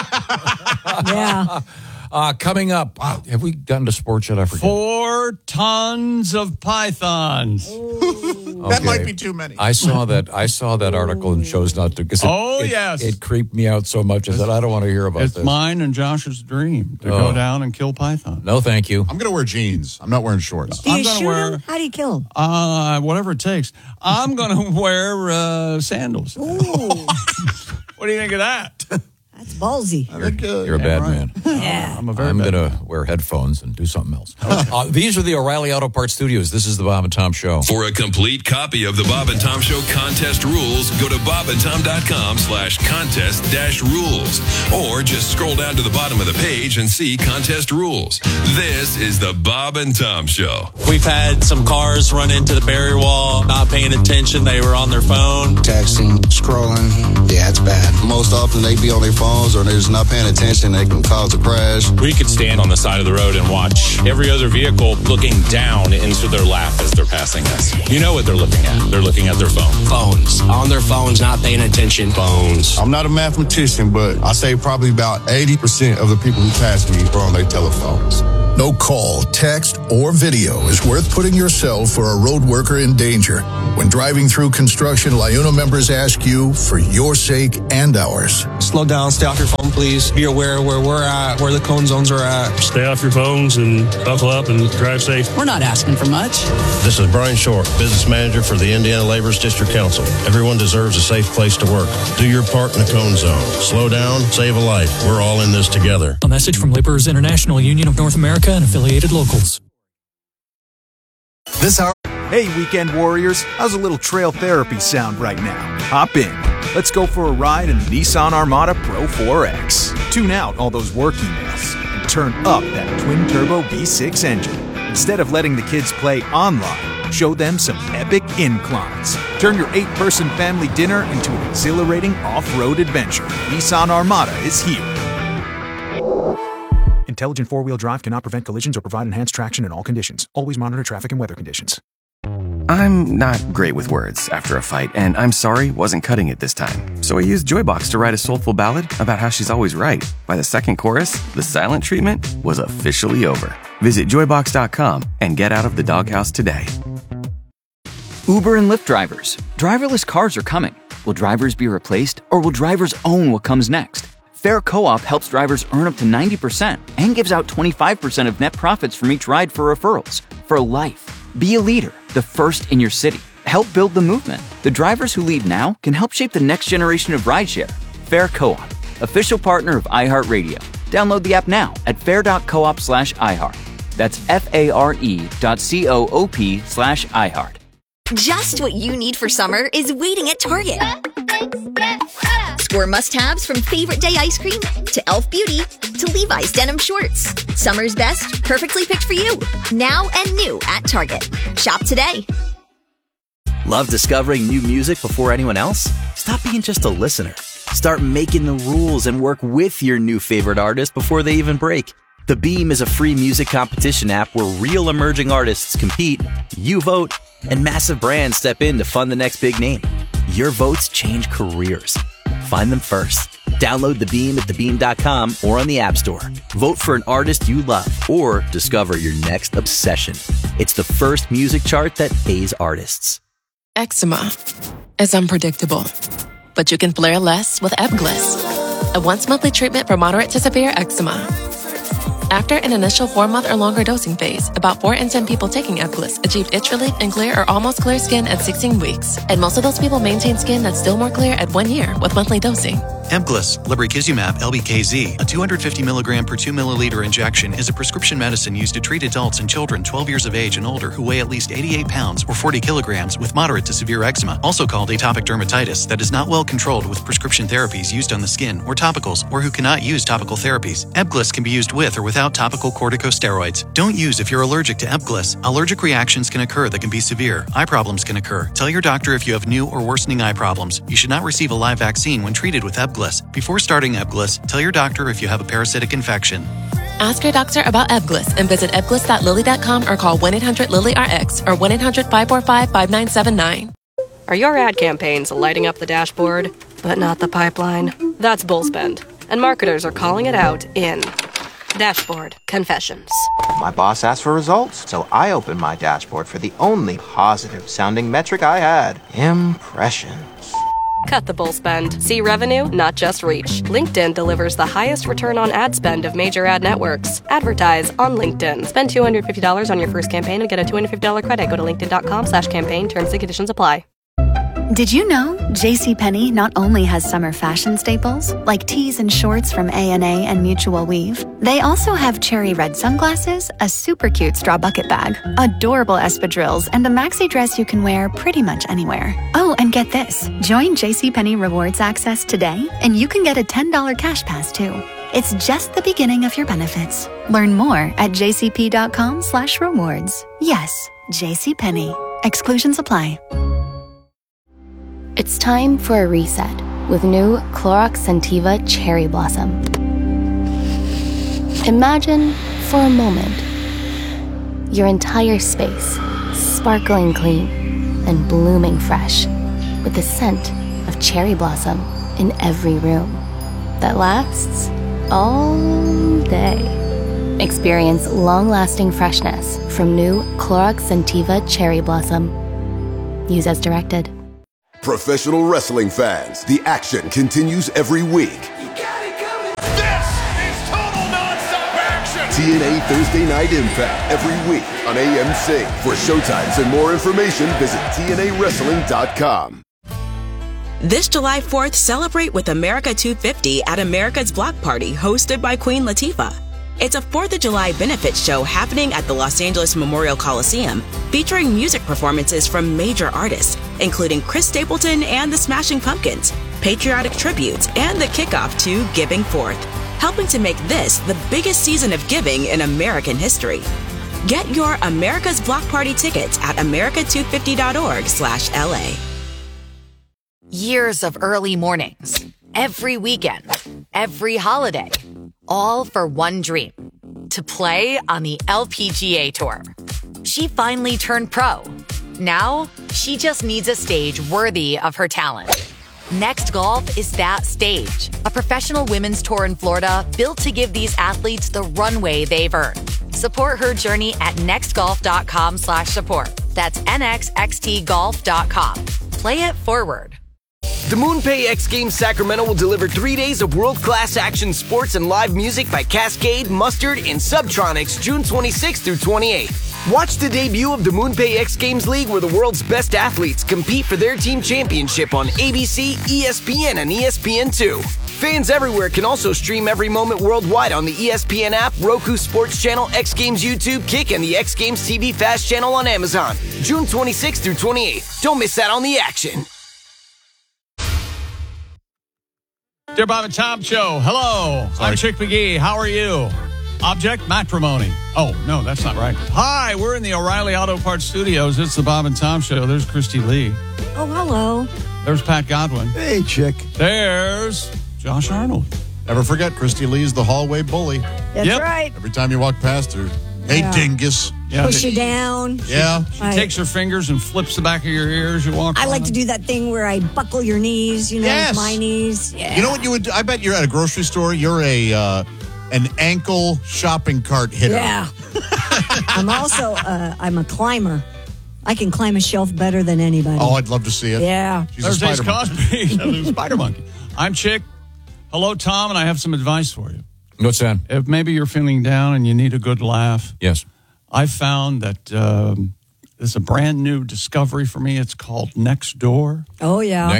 [SPEAKER 3] Yeah.
[SPEAKER 1] Coming up, have we gotten to sports yet? I forget.
[SPEAKER 5] 4 tons of pythons.
[SPEAKER 2] That might be too many.
[SPEAKER 1] I saw that article and chose not to. Because
[SPEAKER 5] yes.
[SPEAKER 1] It creeped me out so much. I said, I don't want to hear about
[SPEAKER 5] It's
[SPEAKER 1] this.
[SPEAKER 5] mine and Josh's dream to go down and kill python.
[SPEAKER 1] No, thank you.
[SPEAKER 2] I'm going to wear jeans. I'm not wearing shorts.
[SPEAKER 3] Do you
[SPEAKER 5] I'm gonna
[SPEAKER 3] shoot
[SPEAKER 5] wear-
[SPEAKER 3] him? How do you kill him?
[SPEAKER 5] Whatever it takes. I'm going to wear sandals. What do you think of that?
[SPEAKER 3] That's ballsy.
[SPEAKER 1] You're a bad man.
[SPEAKER 3] Yeah.
[SPEAKER 5] I'm
[SPEAKER 1] going to wear headphones and do something else. These are the O'Reilly Auto Parts Studios. This is the Bob and Tom Show.
[SPEAKER 6] For a complete copy of the Bob and Tom Show contest rules, go to bobandtom.com/contest-rules. Or just scroll down to the bottom of the page and see contest rules. This is the Bob and Tom Show.
[SPEAKER 7] We've had some cars run into the barrier wall, not paying attention. They were on their phone.
[SPEAKER 8] Texting, scrolling. Yeah, it's bad. Most often they be on their phone phones or they're just not paying attention, they can cause a crash.
[SPEAKER 7] We could stand on the side of the road and watch every other vehicle looking down into their lap as they're passing us. You know what they're looking at. They're looking at their phone.
[SPEAKER 10] Phones. On their phones, not paying attention. Phones.
[SPEAKER 8] I'm not a mathematician, but I say probably about 80% of the people who pass me are on their telephones.
[SPEAKER 12] No call, text, or video is worth putting yourself or a road worker in danger. When driving through construction, LIUNA members ask you for your sake and ours.
[SPEAKER 10] Slow down, stay off your phone, please. Be aware where we're at, where the cone zones are at.
[SPEAKER 24] Stay off your phones and buckle up and drive safe.
[SPEAKER 25] We're not asking for much.
[SPEAKER 26] This is Brian Short, Business Manager for the Indiana Laborers District Council. Everyone deserves a safe place to work. Do your part in the cone zone. Slow down, save a life. We're all in this together.
[SPEAKER 27] A message from Laborers International Union of North America and affiliated locals.
[SPEAKER 28] Hey, weekend warriors, how's a little trail therapy sound right now? Hop in. Let's go for a ride in the Nissan Armada Pro 4X. Tune out all those work emails and turn up that twin-turbo V6 engine. Instead of letting the kids play online, show them some epic inclines. Turn your 8-person family dinner into an exhilarating off-road adventure. Nissan Armada is here. Intelligent four-wheel drive cannot prevent collisions or provide enhanced traction in all conditions. Always monitor traffic and weather conditions.
[SPEAKER 29] I'm not great with words after a fight, and I'm sorry wasn't cutting it this time. So I used Joybox to write a soulful ballad about how she's always right. By the second chorus, the silent treatment was officially over. Visit joybox.com and get out of the doghouse today.
[SPEAKER 30] Uber and Lyft drivers. Driverless cars are coming. Will drivers be replaced, or will drivers own what comes next? Fair Co-op helps drivers earn up to 90% and gives out 25% of net profits from each ride for referrals. For life. Be a leader, the first in your city. Help build the movement. The drivers who lead now can help shape the next generation of rideshare. Fair Co-op, official partner of iHeartRadio. Download the app now at fair.coop/iHeart. That's FARE.coop/iHeart.
[SPEAKER 31] Just what you need for summer is waiting at Target. Score must-haves from Favorite Day ice cream to Elf Beauty to Levi's denim shorts. Summer's best, perfectly picked for you. Now and new at Target. Shop today.
[SPEAKER 9] Love discovering new music before anyone else? Stop being just a listener. Start making the rules and work with your new favorite artist before they even break. The Beam is a free music competition app where real emerging artists compete, you vote, and massive brands step in to fund the next big name. Your votes change careers. Find them first. Download The Beam at thebeam.com or on the App Store. Vote for an artist you love or discover your next obsession. It's the first music chart that pays artists.
[SPEAKER 32] Eczema is unpredictable, but you can flare less with Ebglyss, a once-monthly treatment for moderate to severe eczema. After an initial 4-month or longer dosing phase, about 4 in 10 people taking Ebglyss achieved itch relief and clear or almost clear skin at 16 weeks. And most of those people maintain skin that's still more clear at 1 year with monthly dosing.
[SPEAKER 33] Ebglyss, lebrikizumab LBKZ, a 250 milligram per 2 milliliter injection, is a prescription medicine used to treat adults and children 12 years of age and older who weigh at least 88 pounds or 40 kilograms with moderate to severe eczema, also called atopic dermatitis, that is not well controlled with prescription therapies used on the skin or topicals, or who cannot use topical therapies. Ebglyss can be used with or without topical corticosteroids. Don't use if you're allergic to Ebglyss. Allergic reactions can occur that can be severe. Eye problems can occur. Tell your doctor if you have new or worsening eye problems. You should not receive a live vaccine when treated with Ebglyss. Before starting Ebglyss, tell your doctor if you have a parasitic infection.
[SPEAKER 32] Ask your doctor about Ebglyss and visit ebglyss.lilly.com or call 1-800-LILY-RX or 1-800-545-5979.
[SPEAKER 11] Are your ad campaigns lighting up the dashboard, but not the pipeline? That's Bullspend, and marketers are calling it out in Dashboard Confessions.
[SPEAKER 34] My boss asked for results, so I opened my dashboard for the only positive-sounding metric I had: impressions.
[SPEAKER 11] Cut the bull spend. See revenue, not just reach. LinkedIn delivers the highest return on ad spend of major ad networks. Advertise on LinkedIn. Spend $250 on your first campaign and get a $250 credit. Go to linkedin.com/campaign. Terms and conditions apply.
[SPEAKER 13] Did you know JCPenney not only has summer fashion staples like tees and shorts from A&A and Mutual Weave, they also have cherry red sunglasses, a super cute straw bucket bag, adorable espadrilles, and a maxi dress you can wear pretty much anywhere. Oh, and get this. Join JCPenney Rewards Access today, and you can get a $10 cash pass too. It's just the beginning of your benefits. Learn more at jcp.com/rewards. Yes, JCPenney. Exclusions apply.
[SPEAKER 21] It's time for a reset. with new Clorox Scentiva Cherry Blossom. Imagine, for a moment, your entire space sparkling clean and blooming fresh with the scent of cherry blossom in every room that lasts all day. Experience long-lasting freshness from new Clorox Scentiva Cherry Blossom. Use as directed.
[SPEAKER 2] Professional wrestling fans, the action continues every week. TNA Thursday Night Impact every week on AMC. For showtimes and more information, visit TNAWrestling.com.
[SPEAKER 3] This July 4th, celebrate with America 250 at America's Block Party, hosted by Queen Latifah. It's a 4th of July benefit show happening at the Los Angeles Memorial Coliseum, featuring music performances from major artists, including Chris Stapleton and the Smashing Pumpkins, patriotic tributes, and the kickoff to Giving Forth, helping to make this the biggest season of giving in American history. Get your America's Block Party tickets at america250.org/LA.
[SPEAKER 4] Years of early mornings, every weekend, every holiday, all for one dream, to play on the LPGA Tour. She finally turned pro. Now, she just needs a stage worthy of her talent. Next Golf is that stage, a professional women's tour in Florida built to give these athletes the runway they've earned. Support her journey at nextgolf.com/support. That's nxxtgolf.com. Play it forward.
[SPEAKER 5] The MoonPay X Games Sacramento will deliver 3 days of world-class action sports and live music by Cascade, Mustard, and Subtronics June 26th through 28th. Watch the debut of the MoonPay X Games League, where the world's best athletes compete for their team championship on ABC, ESPN, and ESPN2. Fans everywhere can also stream every moment worldwide on the ESPN app, Roku Sports Channel, X Games YouTube, Kick, and the X Games TV Fast channel on Amazon. June 26th through 28th. Don't miss out on the action.
[SPEAKER 14] Dear Bob and Tom Show, hello. I'm Chick McGee. How are you? Object, matrimony. Oh, no, that's not right. Hi, we're in the O'Reilly Auto Parts Studios. It's the Bob and Tom Show. There's Christy Lee.
[SPEAKER 15] Oh, hello.
[SPEAKER 14] There's Pat Godwin.
[SPEAKER 16] Hey, Chick.
[SPEAKER 14] There's Josh Arnold.
[SPEAKER 16] Never forget, Christy Lee's the hallway bully.
[SPEAKER 15] That's right.
[SPEAKER 16] Every time you walk past her, hey, dingus.
[SPEAKER 15] Yeah, push you down.
[SPEAKER 16] Yeah.
[SPEAKER 14] She takes her fingers and flips the back of your ears. You walk.
[SPEAKER 15] I like to do that thing where I buckle your knees,
[SPEAKER 16] Yes.
[SPEAKER 15] my knees. Yeah.
[SPEAKER 16] You know what you would do? I bet you're at a grocery store. You're an ankle shopping cart hitter.
[SPEAKER 15] Yeah. I'm also, I'm a climber. I can climb a shelf better than anybody.
[SPEAKER 16] Oh, I'd love to see it.
[SPEAKER 15] Yeah.
[SPEAKER 16] She's
[SPEAKER 14] There's
[SPEAKER 16] a
[SPEAKER 14] Ace
[SPEAKER 16] spider
[SPEAKER 14] Cosby. Spider monkey. I'm Chick. Hello, Tom, and I have some advice for you.
[SPEAKER 1] What's that?
[SPEAKER 14] If maybe you're feeling down and you need a good laugh.
[SPEAKER 1] Yes.
[SPEAKER 14] I found that there's a brand new discovery for me. It's called Nextdoor.
[SPEAKER 15] Oh, yeah.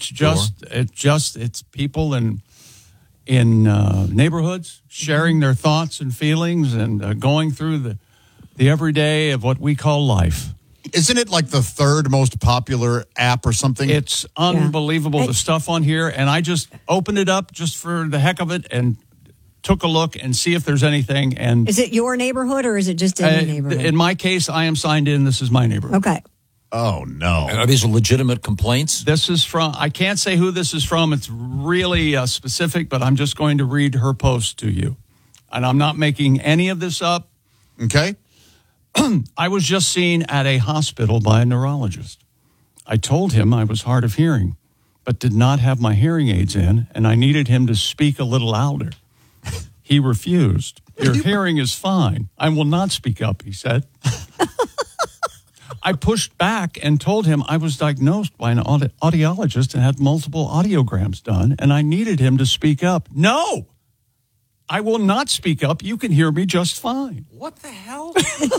[SPEAKER 14] It's people in neighborhoods sharing their thoughts and feelings and going through the everyday of what we call life.
[SPEAKER 16] Isn't it like the third most popular app or something?
[SPEAKER 14] It's unbelievable, the stuff on here. And I just opened it up just for the heck of it and took a look and see if there's anything. And
[SPEAKER 15] is it your neighborhood or is it just any neighborhood?
[SPEAKER 14] In my case, I am signed in. This is my neighborhood.
[SPEAKER 15] Okay.
[SPEAKER 16] Oh, no.
[SPEAKER 1] And are these legitimate complaints?
[SPEAKER 14] This is from, I can't say who this is from. It's really specific, but I'm just going to read her post to you. And I'm not making any of this up.
[SPEAKER 16] Okay.
[SPEAKER 14] I was just seen at a hospital by a neurologist. I told him I was hard of hearing, but did not have my hearing aids in, and I needed him to speak a little louder. He refused. Your hearing is fine. I will not speak up, he said. I pushed back and told him I was diagnosed by an audiologist and had multiple audiograms done, and I needed him to speak up. No, I will not speak up. You can hear me just fine.
[SPEAKER 1] What the hell?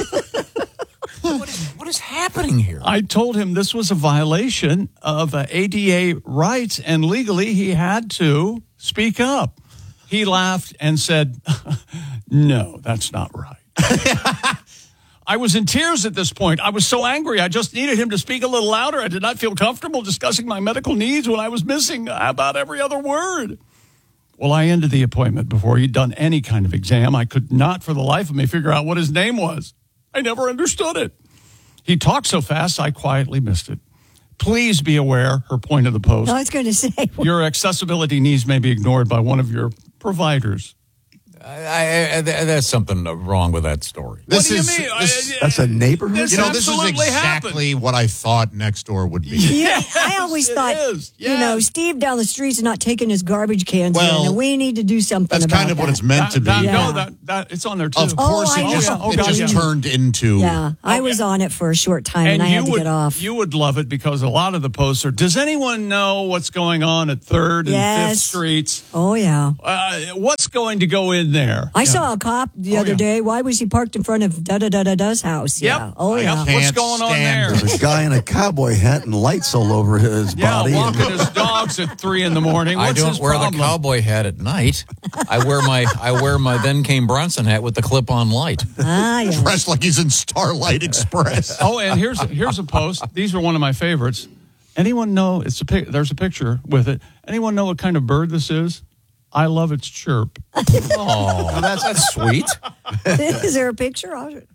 [SPEAKER 1] What is happening here?
[SPEAKER 14] I told him this was a violation of ADA rights, and legally he had to speak up. He laughed and said, no, that's not right. I was in tears at this point. I was so angry. I just needed him to speak a little louder. I did not feel comfortable discussing my medical needs when I was missing about every other word. Well, I ended the appointment before he'd done any kind of exam. I could not for the life of me figure out what his name was. I never understood it. He talked so fast, I quietly missed it. Please be aware, her point of the post.
[SPEAKER 15] I was going to say.
[SPEAKER 14] Your accessibility needs may be ignored by one of your providers.
[SPEAKER 1] There's something wrong with that story.
[SPEAKER 14] What do you mean?
[SPEAKER 6] That's a neighborhood?
[SPEAKER 14] This
[SPEAKER 16] This is
[SPEAKER 14] absolutely
[SPEAKER 16] exactly what I thought Nextdoor would be.
[SPEAKER 15] Yeah, I always thought, Steve down the street's not taking his garbage cans in, and we need to do something
[SPEAKER 16] That's
[SPEAKER 15] about
[SPEAKER 16] kind of
[SPEAKER 15] that.
[SPEAKER 16] what it's meant to be.
[SPEAKER 14] That it's on there too.
[SPEAKER 16] Of course, it just turned into.
[SPEAKER 15] Yeah, I was on it for a short time, and I had to get off.
[SPEAKER 14] You would love it because a lot of the posts are, does anyone know what's going on at 3rd and 5th Streets?
[SPEAKER 15] Oh, yeah.
[SPEAKER 14] What's going to go in there?
[SPEAKER 15] I saw a cop the other day. Why was he parked in front of da-da-da-da-da's house?
[SPEAKER 14] Yep.
[SPEAKER 15] Yeah. Oh, yeah.
[SPEAKER 14] What's going on there?
[SPEAKER 6] There's a guy in a cowboy hat and lights all over his body.
[SPEAKER 14] Walking his dogs at 3 in the morning.
[SPEAKER 1] I
[SPEAKER 14] What's
[SPEAKER 1] don't
[SPEAKER 14] his
[SPEAKER 1] wear
[SPEAKER 14] problem?
[SPEAKER 1] the cowboy hat at night. I wear my Then Came Bronson hat with the clip-on light.
[SPEAKER 15] Yes.
[SPEAKER 16] Dressed like he's in Starlight Express.
[SPEAKER 14] Oh, and here's a post. These are one of my favorites. Anyone know? There's a picture with it. Anyone know what kind of bird this is? I love its chirp.
[SPEAKER 1] Oh, that's sweet.
[SPEAKER 15] Is there a picture of it?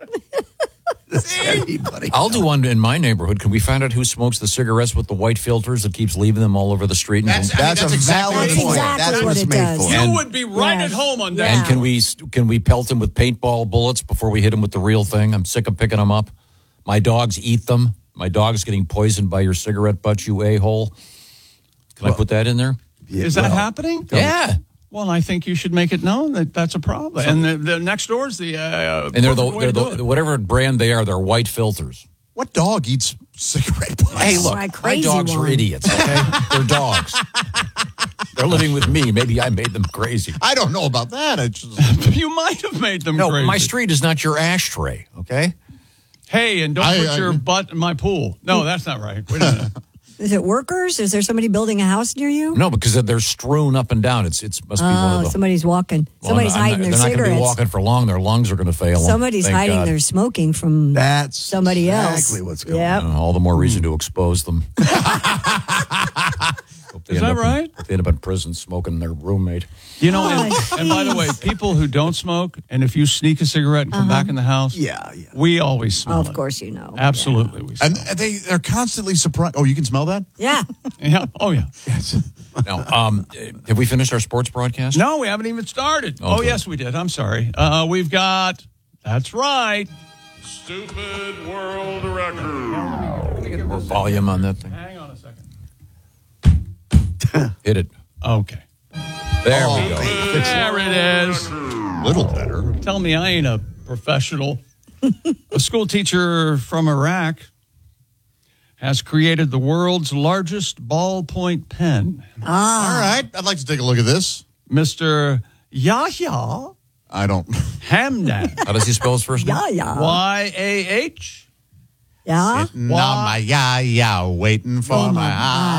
[SPEAKER 1] I'll do one in my neighborhood. Can we find out who smokes the cigarettes with the white filters that keeps leaving them all over the street?
[SPEAKER 6] That's a valid point. That's what it's made for.
[SPEAKER 14] You would be right at home on that.
[SPEAKER 1] And can we pelt them with paintball bullets before we hit them with the real thing? I'm sick of picking them up. My dogs eat them. My dog's getting poisoned by your cigarette butt, you a-hole. Can I put that in there?
[SPEAKER 14] Is that happening?
[SPEAKER 1] Yeah.
[SPEAKER 14] Well, I think you should make it known that that's a problem. And the next door is the
[SPEAKER 1] and they're the whatever brand they are, they're white filters.
[SPEAKER 16] What dog eats cigarette butts?
[SPEAKER 1] Hey, look, my dogs are idiots. Okay, they're dogs. They're living with me. Maybe I made them crazy.
[SPEAKER 16] I don't know about that.
[SPEAKER 14] You might have made them crazy.
[SPEAKER 1] No, my street is not your ashtray. Okay.
[SPEAKER 14] Hey, and don't put your butt in my pool. No, that's not right. Wait a minute.
[SPEAKER 15] Is it workers? Is there somebody building a house near you?
[SPEAKER 1] No, because they're strewn up and down. It must be one of the.
[SPEAKER 15] Somebody's walking. Somebody's hiding their cigarettes.
[SPEAKER 1] They're not going to be walking for long. Their lungs are going to fail.
[SPEAKER 15] Somebody's hiding their smoking from somebody else.
[SPEAKER 6] Exactly what's going on.
[SPEAKER 1] All the more reason to expose them.
[SPEAKER 14] Is that right?
[SPEAKER 1] They end up in prison smoking their roommate.
[SPEAKER 14] You know, and by the way, people who don't smoke, and if you sneak a cigarette and come back in the house, we always smell it.
[SPEAKER 15] Of course you know.
[SPEAKER 14] Absolutely. We smell
[SPEAKER 16] And they're constantly surprised. Oh, you can smell that?
[SPEAKER 15] Yeah.
[SPEAKER 14] Yeah. Oh, yeah.
[SPEAKER 1] Now, have we finished our sports broadcast?
[SPEAKER 14] No, we haven't even started. Oh, yes, we did. I'm sorry. We've got, that's right.
[SPEAKER 7] Stupid world record.
[SPEAKER 1] Get more volume on that thing.
[SPEAKER 14] Hang on a second.
[SPEAKER 1] Hit it.
[SPEAKER 14] Okay.
[SPEAKER 1] There we go.
[SPEAKER 14] There it is.
[SPEAKER 16] Little better.
[SPEAKER 14] Tell me I ain't a professional. A school teacher from Iraq has created the world's largest ballpoint pen.
[SPEAKER 16] All right. I'd like to take a look at this.
[SPEAKER 14] Mr. Yahya.
[SPEAKER 16] I don't.
[SPEAKER 14] Hamdan.
[SPEAKER 1] How does he spell his first name?
[SPEAKER 15] Yahya.
[SPEAKER 14] Y-A-H.
[SPEAKER 15] Yeah.
[SPEAKER 16] My waiting for my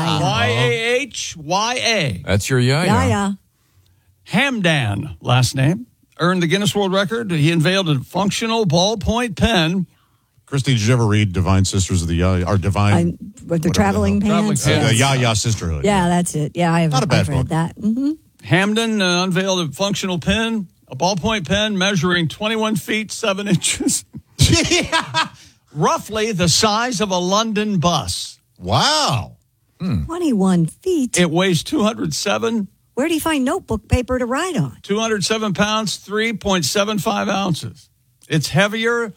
[SPEAKER 14] Y-A-H-Y-A.
[SPEAKER 1] That's your Yahya.
[SPEAKER 15] Yahya.
[SPEAKER 14] Hamdan, last name, earned the Guinness World Record. He unveiled a functional ballpoint pen.
[SPEAKER 16] Christine, did you ever read Divine Sisters of the Yahya? Or Divine.
[SPEAKER 15] With the traveling pants.
[SPEAKER 16] The Yahya Sisterhood.
[SPEAKER 15] Yeah, that's it. Yeah, I've
[SPEAKER 16] Not a bad
[SPEAKER 15] read
[SPEAKER 16] book.
[SPEAKER 15] that. Mm-hmm.
[SPEAKER 14] Hamdan unveiled a functional pen, a ballpoint pen measuring 21 feet, 7 inches. Roughly the size of a London bus.
[SPEAKER 16] Wow.
[SPEAKER 15] 21 feet.
[SPEAKER 14] It weighs 207.
[SPEAKER 15] Where do you find notebook paper to write on?
[SPEAKER 14] 207 pounds, 3.75 ounces. It's heavier.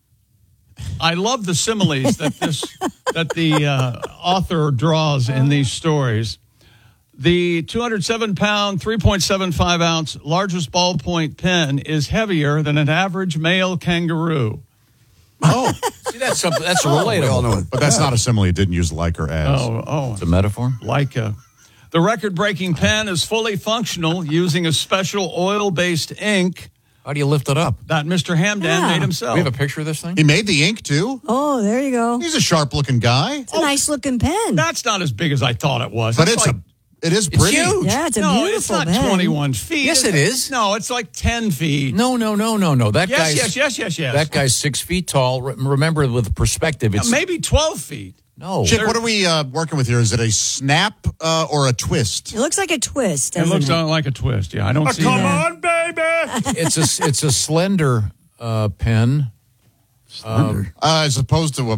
[SPEAKER 14] I love the similes that the author draws in these stories. The 207-pound, 3.75 ounce largest ballpoint pen is heavier than an average male kangaroo.
[SPEAKER 16] Oh,
[SPEAKER 1] see, that's relatable.
[SPEAKER 16] We all know it. But that's not a simile. It didn't use like or as.
[SPEAKER 14] Oh,
[SPEAKER 1] it's a metaphor.
[SPEAKER 14] The record-breaking pen is fully functional using a special oil-based ink.
[SPEAKER 1] How do you lift it up?
[SPEAKER 14] That Mr. Hamdan made himself.
[SPEAKER 1] We have a picture of this thing?
[SPEAKER 16] He made the ink, too?
[SPEAKER 15] Oh, there you go.
[SPEAKER 16] He's a sharp-looking guy.
[SPEAKER 15] It's a nice-looking pen.
[SPEAKER 14] That's not as big as I thought it was.
[SPEAKER 16] But it is pretty.
[SPEAKER 1] It's huge.
[SPEAKER 15] Yeah, it's a
[SPEAKER 14] no,
[SPEAKER 15] beautiful
[SPEAKER 14] it's not
[SPEAKER 15] pen.
[SPEAKER 14] 21 feet.
[SPEAKER 1] Yes, it is.
[SPEAKER 14] No, it's like 10 feet.
[SPEAKER 1] No. That guy's
[SPEAKER 14] Yes.
[SPEAKER 1] That guy's 6 feet tall. Remember, with perspective, it's
[SPEAKER 14] maybe 12 feet.
[SPEAKER 1] No.
[SPEAKER 16] Chip, what are we working with here? Is it a snap or a twist?
[SPEAKER 15] It looks like a twist.
[SPEAKER 14] It looks like a twist. Yeah, I don't see
[SPEAKER 7] Come
[SPEAKER 14] that.
[SPEAKER 7] on, baby.
[SPEAKER 1] It's a slender pen.
[SPEAKER 16] As opposed to a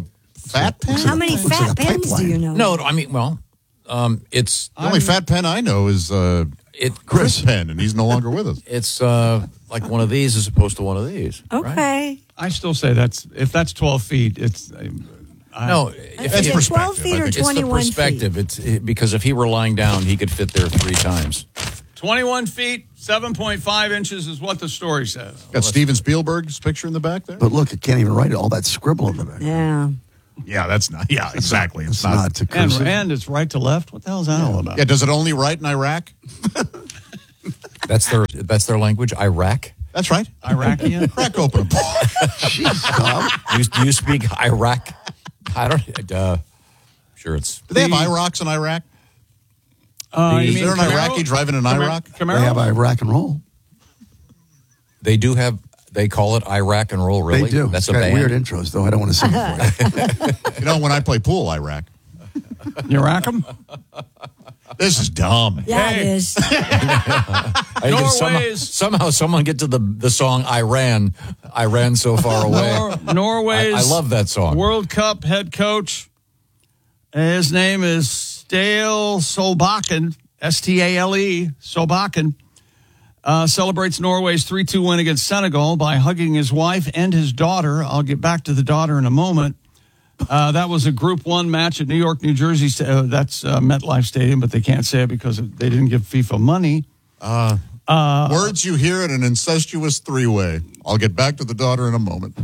[SPEAKER 16] Fat pen?
[SPEAKER 15] How many fat pens do you know?
[SPEAKER 1] No, I mean, well, it's
[SPEAKER 16] the only fat pen I know is Chris Penn, and he's no longer with us.
[SPEAKER 1] It's like one of these as opposed to one of these.
[SPEAKER 15] Okay.
[SPEAKER 1] Right?
[SPEAKER 14] I still say if that's 12 feet, it's
[SPEAKER 1] no. If
[SPEAKER 15] Is it 12 feet or
[SPEAKER 1] it's
[SPEAKER 15] 21
[SPEAKER 1] the perspective.
[SPEAKER 15] feet?
[SPEAKER 1] Because if he were lying down, he could fit there 3 times.
[SPEAKER 14] 21 feet, 7.5 inches is what the story says.
[SPEAKER 16] Got Steven Spielberg's picture in the back there.
[SPEAKER 6] But look, it can't even write it. All that scribble in the back.
[SPEAKER 15] Yeah.
[SPEAKER 16] Yeah, that's not. Yeah, exactly.
[SPEAKER 6] It's not to cursive.
[SPEAKER 14] And it's right to left. What the hell is that all about?
[SPEAKER 16] Yeah, does it only write in Iraq?
[SPEAKER 1] That's their language, Iraq.
[SPEAKER 16] That's right.
[SPEAKER 14] Iraqian.
[SPEAKER 16] Crack open a book.
[SPEAKER 6] Jeez, Tom.
[SPEAKER 1] Do you speak Iraq? I don't. Sure, it's.
[SPEAKER 16] Do they have IROCs in Iraq?
[SPEAKER 14] You
[SPEAKER 16] Is
[SPEAKER 14] mean
[SPEAKER 16] there an
[SPEAKER 14] Camaro?
[SPEAKER 16] Iraqi driving an Iraq?
[SPEAKER 14] Camaro?
[SPEAKER 6] They have Iraq and roll.
[SPEAKER 1] They do have. They call it Iraq and roll. Really?
[SPEAKER 6] They do.
[SPEAKER 1] That's
[SPEAKER 6] It's
[SPEAKER 1] a
[SPEAKER 6] got
[SPEAKER 1] band.
[SPEAKER 6] weird intros, though. I don't want to sing it for you.
[SPEAKER 16] You know, when I play pool, Iraq.
[SPEAKER 14] You rack them?
[SPEAKER 16] This is dumb.
[SPEAKER 15] Yeah, it is.
[SPEAKER 1] I think
[SPEAKER 14] Norway's-
[SPEAKER 1] somehow someone get to the song Iran so far away.
[SPEAKER 14] Norway's
[SPEAKER 1] I love that song.
[SPEAKER 14] World Cup head coach. His name is Stale Solbakken, Stale Solbakken. Celebrates Norway's 3-2 win against Senegal by hugging his wife and his daughter. I'll get back to the daughter in a moment. That was a Group 1 match at New York, New Jersey. That's MetLife Stadium, but they can't say it because they didn't give FIFA money.
[SPEAKER 16] Words you hear in an incestuous three-way. I'll get back to the daughter in a moment.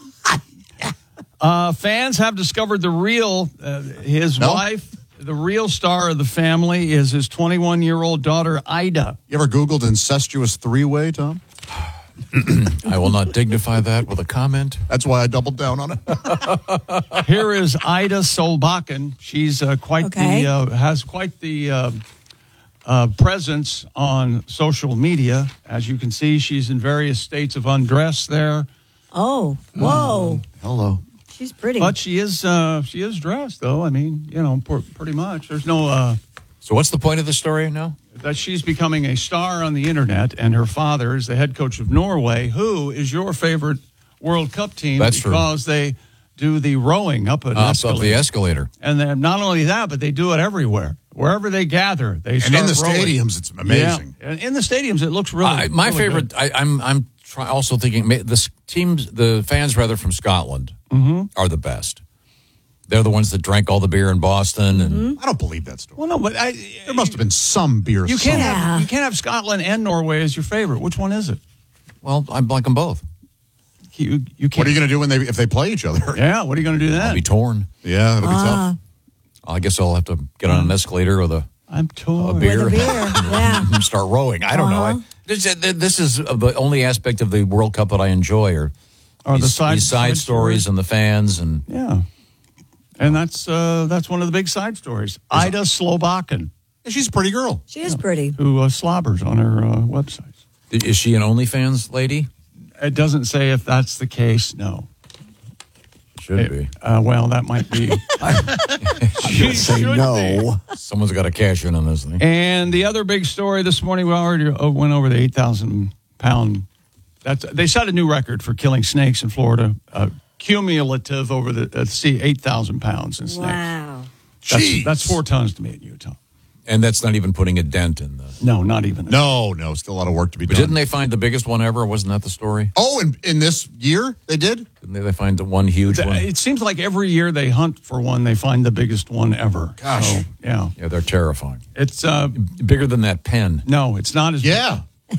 [SPEAKER 14] Fans have discovered the real, his wife, the real star of the family is his 21-year-old daughter, Ida.
[SPEAKER 16] You ever Googled incestuous three-way, Tom?
[SPEAKER 1] I will not dignify that with a comment.
[SPEAKER 16] That's why I doubled down on it.
[SPEAKER 14] Here is Ida Solbakken. She's has quite the presence on social media. As you can see, she's in various states of undress there.
[SPEAKER 15] Oh, whoa.
[SPEAKER 6] Hello.
[SPEAKER 15] She's pretty.
[SPEAKER 14] But she is dressed, though. I mean, pretty much. There's no...
[SPEAKER 1] So what's the point of the story now?
[SPEAKER 14] That she's becoming a star on the internet, and her father is the head coach of Norway, who is your favorite World Cup team.
[SPEAKER 1] That's true.
[SPEAKER 14] Because they do the rowing up an escalator.
[SPEAKER 1] Up the escalator.
[SPEAKER 14] And then not only that, but they do it everywhere. Wherever they gather, they start
[SPEAKER 16] in the
[SPEAKER 14] rowing.
[SPEAKER 16] stadiums, it's amazing.
[SPEAKER 14] Yeah. And in the stadiums, it looks really
[SPEAKER 1] my
[SPEAKER 14] really
[SPEAKER 1] favorite.
[SPEAKER 14] good.
[SPEAKER 1] I'm also thinking the fans rather from Scotland are the best. They're the ones that drank all the beer in Boston, and
[SPEAKER 16] I don't believe that story.
[SPEAKER 14] Well, no, but
[SPEAKER 16] there must have been some beer.
[SPEAKER 14] You can't have Scotland and Norway as your favorite. Which one is it?
[SPEAKER 1] Well, I like them both.
[SPEAKER 14] You can't.
[SPEAKER 16] What are you going to do if they play each other?
[SPEAKER 14] Yeah, what are you going to do then?
[SPEAKER 1] I'll be torn.
[SPEAKER 16] Yeah, it'll be tough.
[SPEAKER 1] I guess I'll have to get on an escalator with
[SPEAKER 14] I'm torn.
[SPEAKER 1] a beer,
[SPEAKER 15] With a beer, yeah.
[SPEAKER 1] and start rowing. I don't know. This is the only aspect of the World Cup that I enjoy, are these side stories and the fans, and
[SPEAKER 14] yeah. And that's one of the big side stories. Ida Solbakken.
[SPEAKER 16] She's a pretty girl.
[SPEAKER 15] She is pretty.
[SPEAKER 14] Who slobbers on her website.
[SPEAKER 1] Is she an OnlyFans lady?
[SPEAKER 14] It doesn't say if that's the case, no.
[SPEAKER 1] Should be.
[SPEAKER 14] Well, that might be.
[SPEAKER 6] Should say no.
[SPEAKER 1] Someone's got to cash in on this thing.
[SPEAKER 14] And the other big story this morning, we already went over the 8,000-pound. They set a new record for killing snakes in Florida. Cumulative over the sea, 8,000 pounds in snakes.
[SPEAKER 15] Wow.
[SPEAKER 14] That's 4 tons to me in Utah.
[SPEAKER 1] And that's not even putting a dent in the...
[SPEAKER 14] No, not even.
[SPEAKER 16] No, still a lot of work to be
[SPEAKER 1] But
[SPEAKER 16] done.
[SPEAKER 1] didn't they find the biggest one ever? Wasn't that the story?
[SPEAKER 16] Oh, in this year they did?
[SPEAKER 1] Didn't they find the one huge one?
[SPEAKER 14] It seems like every year they hunt for one, they find the biggest one ever.
[SPEAKER 16] Gosh.
[SPEAKER 14] So, yeah.
[SPEAKER 1] Yeah, they're terrifying.
[SPEAKER 14] It's
[SPEAKER 1] bigger than that pen.
[SPEAKER 14] No, it's not as
[SPEAKER 16] Yeah.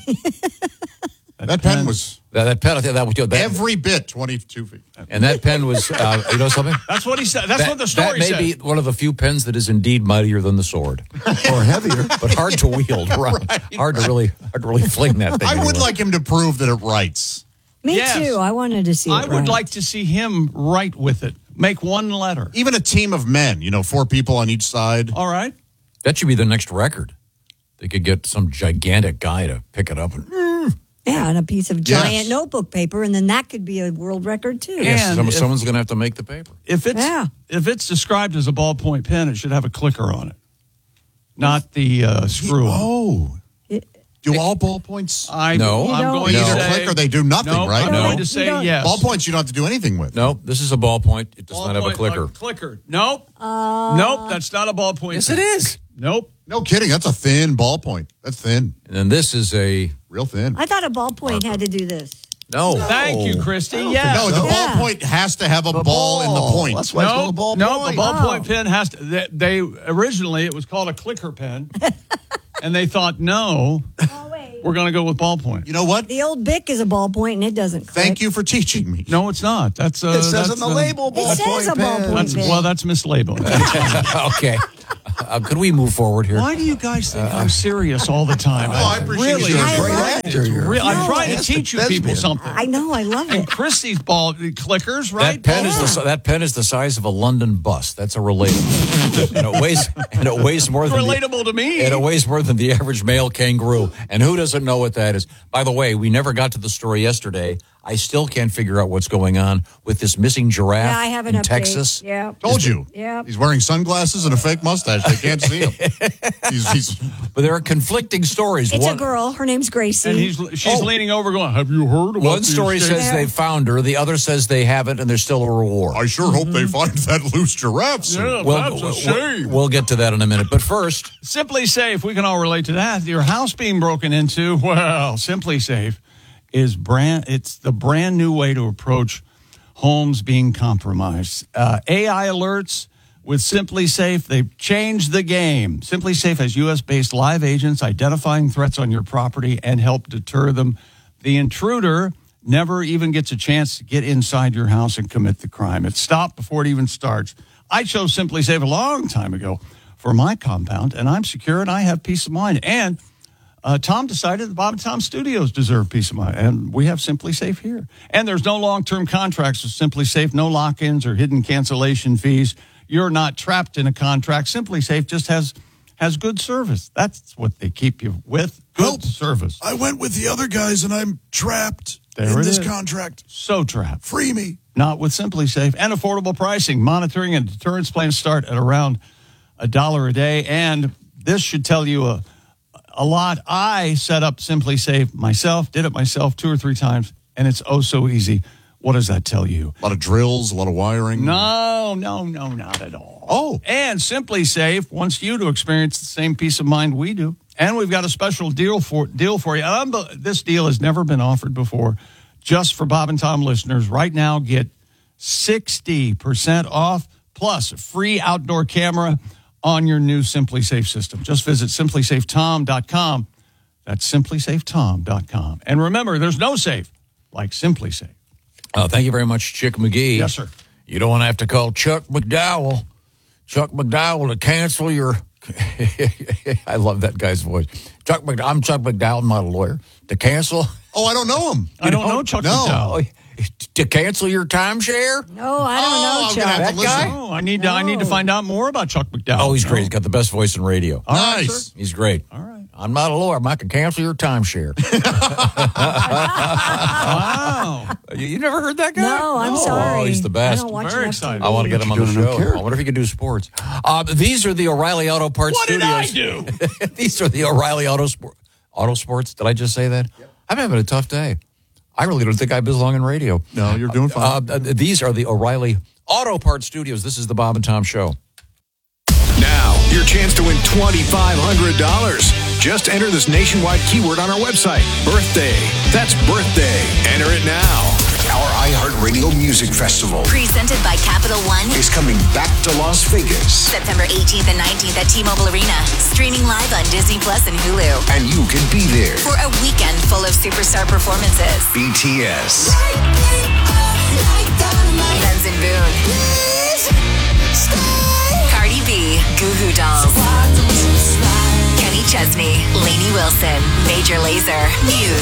[SPEAKER 16] That pen was
[SPEAKER 1] That pen, I think that was
[SPEAKER 16] every bit 22 feet.
[SPEAKER 1] And that pen was, you know something?
[SPEAKER 14] That's what he said. That's what the story
[SPEAKER 1] said.
[SPEAKER 14] said.
[SPEAKER 1] That may be one of the few pens that is indeed mightier than the sword,
[SPEAKER 6] or heavier,
[SPEAKER 1] but hard to wield. Right. Hard to really fling that thing.
[SPEAKER 16] I would like him to prove that it writes.
[SPEAKER 15] Me too. I wanted to see it.
[SPEAKER 14] I would like to see him write with it. Make one letter.
[SPEAKER 16] Even a team of men, 4 people on each side.
[SPEAKER 14] All right.
[SPEAKER 1] That should be the next record. They could get some gigantic guy to pick it up and.
[SPEAKER 15] Yeah, and a piece of giant notebook paper, and then that could be a world record too.
[SPEAKER 1] Yes, someone's going to have to make the paper.
[SPEAKER 14] If it's described as a ballpoint pen, it should have a clicker on it, not the screw.
[SPEAKER 16] Oh, Do all ballpoints?
[SPEAKER 1] No.
[SPEAKER 16] I'm
[SPEAKER 1] You
[SPEAKER 16] going
[SPEAKER 1] don't.
[SPEAKER 16] to
[SPEAKER 1] No.
[SPEAKER 16] click or they do nothing,
[SPEAKER 14] No,
[SPEAKER 16] right?
[SPEAKER 14] I'm going to say yes.
[SPEAKER 16] Ballpoints you don't have to do anything with.
[SPEAKER 1] No, this is a ballpoint. It does not have a clicker.
[SPEAKER 14] Clicker. Nope. Nope, that's not a ballpoint.
[SPEAKER 1] Yes, it is.
[SPEAKER 14] Nope.
[SPEAKER 16] No kidding. That's a thin ballpoint. That's thin.
[SPEAKER 1] And then this is a
[SPEAKER 16] real thin.
[SPEAKER 15] I thought a ballpoint had to do this.
[SPEAKER 1] No.
[SPEAKER 14] Thank you, Christy. Yes.
[SPEAKER 16] No, the ballpoint has to have a ball in the point.
[SPEAKER 6] That's why it's called a ballpoint.
[SPEAKER 14] No, the ballpoint pen has to. They originally it was called a clicker pen, and they thought no, we're going to go with ballpoint.
[SPEAKER 16] You know what?
[SPEAKER 15] The old Bic is a ballpoint and it doesn't click.
[SPEAKER 16] Thank you for teaching me.
[SPEAKER 14] No, it's not. That's
[SPEAKER 6] It says on the label
[SPEAKER 15] It says a ballpoint pen.
[SPEAKER 14] Well, that's mislabeling.
[SPEAKER 1] Okay. Could we move forward here?
[SPEAKER 14] Why do you guys think I'm serious all the time?
[SPEAKER 16] I appreciate
[SPEAKER 14] really,
[SPEAKER 16] you.
[SPEAKER 15] I love it.
[SPEAKER 14] I'm trying to teach you people something.
[SPEAKER 15] I know, I love
[SPEAKER 14] And
[SPEAKER 15] it.
[SPEAKER 14] Christy's ball clickers, right?
[SPEAKER 1] That pen is the size of a London bus. That's a relatable. and it weighs more than
[SPEAKER 14] Relatable to me.
[SPEAKER 1] And it weighs more than the average male kangaroo. And who doesn't know what that is? By the way, we never got to the story yesterday. I still can't figure out what's going on with this missing giraffe
[SPEAKER 15] Yeah, I have an
[SPEAKER 1] in
[SPEAKER 15] update.
[SPEAKER 1] Texas.
[SPEAKER 15] Yeah.
[SPEAKER 16] Told you.
[SPEAKER 15] Yeah.
[SPEAKER 16] He's wearing sunglasses and a fake mustache. They can't see him. He's
[SPEAKER 1] But there are conflicting stories.
[SPEAKER 15] It's a girl. Her name's Gracie.
[SPEAKER 14] And she's leaning over going, have you heard about
[SPEAKER 1] One story says they found her. The other says they haven't, and there's still a reward.
[SPEAKER 16] I sure hope they find that loose giraffe soon.
[SPEAKER 14] Yeah,
[SPEAKER 1] Well,
[SPEAKER 14] that's a shame.
[SPEAKER 1] we'll get to that in a minute. But first,
[SPEAKER 14] Simply Safe, we can all relate to that. Your house being broken into, well, Simply Safe is it's the brand new way to approach homes being compromised. AI alerts with Simply Safe, they've changed the game. Simply Safe has U.S.-based live agents identifying threats on your property and help deter them. The intruder never even gets a chance to get inside your house and commit the crime. It's stopped before it even starts. I chose Simply Safe a long time ago for my compound, and I'm secure and I have peace of mind. And Tom decided the Bob and Tom Studios deserve peace of mind, and we have Simply Safe here. And there's no long-term contracts with Simply Safe, no lock-ins or hidden cancellation fees. You're not trapped in a contract. Simply Safe just has good service. That's what they keep you with, good service.
[SPEAKER 6] I went with the other guys, and I'm trapped
[SPEAKER 14] There
[SPEAKER 6] in
[SPEAKER 14] it
[SPEAKER 6] this
[SPEAKER 14] is.
[SPEAKER 6] contract.
[SPEAKER 14] So trapped.
[SPEAKER 6] Free me.
[SPEAKER 14] Not with Simply Safe. And affordable pricing. Monitoring and deterrence plans start at around $1 a day. And this should tell you a lot. I set up Simply Safe myself, did it myself 2 or 3 times, and it's oh so easy. What does that tell you?
[SPEAKER 16] A lot of drills, a lot of wiring.
[SPEAKER 14] No, not at all. Oh. And Simply Safe wants you to experience the same peace of mind we do. And we've got a special deal for you. This deal has never been offered before. Just for Bob and Tom listeners, right now, get 60% off plus a free outdoor camera on your new Simply Safe system. Just visit simplysafetom.com. That's simplysafetom.com. And remember, there's no safe like Simply Safe.
[SPEAKER 1] thank you very much, Chick McGee.
[SPEAKER 14] Yes, sir.
[SPEAKER 1] You don't want to have to call Chuck McDowell to cancel your... I love that guy's voice. I'm Chuck McDowell, I'm not a lawyer. To cancel...
[SPEAKER 16] Oh, I don't know him.
[SPEAKER 14] I don't know Chuck McDowell.
[SPEAKER 1] To cancel your timeshare?
[SPEAKER 15] No, I don't know,
[SPEAKER 16] I'm
[SPEAKER 15] Chuck.
[SPEAKER 16] gonna have to
[SPEAKER 1] That guy?
[SPEAKER 16] listen.
[SPEAKER 14] Oh, I need to find out more about Chuck McDowell.
[SPEAKER 1] Oh, he's great. He's got the best voice in radio.
[SPEAKER 14] All right,
[SPEAKER 16] Nice.
[SPEAKER 14] sir.
[SPEAKER 1] He's great.
[SPEAKER 14] All right.
[SPEAKER 1] I'm not a lawyer. I can cancel your timeshare.
[SPEAKER 14] Wow.
[SPEAKER 1] You never heard that guy?
[SPEAKER 15] No, I'm sorry.
[SPEAKER 1] Oh, he's the
[SPEAKER 15] I
[SPEAKER 1] best.
[SPEAKER 15] don't watch
[SPEAKER 14] Very
[SPEAKER 15] enough
[SPEAKER 14] excited.
[SPEAKER 15] TV.
[SPEAKER 1] I want to get him on the
[SPEAKER 6] What you doing? I
[SPEAKER 1] show.
[SPEAKER 6] don't care.
[SPEAKER 1] I wonder if he can do sports. These are the O'Reilly Auto Parts
[SPEAKER 14] What did
[SPEAKER 1] Studios.
[SPEAKER 14] I do?
[SPEAKER 1] These are the O'Reilly Auto Sports. Did I just say that? Yep. I'm having a tough day. I really don't think I belong in radio.
[SPEAKER 16] No, you're doing fine.
[SPEAKER 1] These are the O'Reilly Auto Parts Studios. This is the Bob and Tom Show.
[SPEAKER 8] Now, your chance to win $2,500. Just enter this nationwide keyword on our website, birthday. That's birthday. Enter it now.
[SPEAKER 10] Our iHeartRadio Music Festival
[SPEAKER 31] Presented by Capital One.
[SPEAKER 10] is coming back to Las Vegas,
[SPEAKER 31] September 18th and 19th at T-Mobile Arena. Streaming live on Disney Plus and Hulu.
[SPEAKER 10] and you can be there.
[SPEAKER 31] For a weekend full of superstar performances.
[SPEAKER 10] BTS,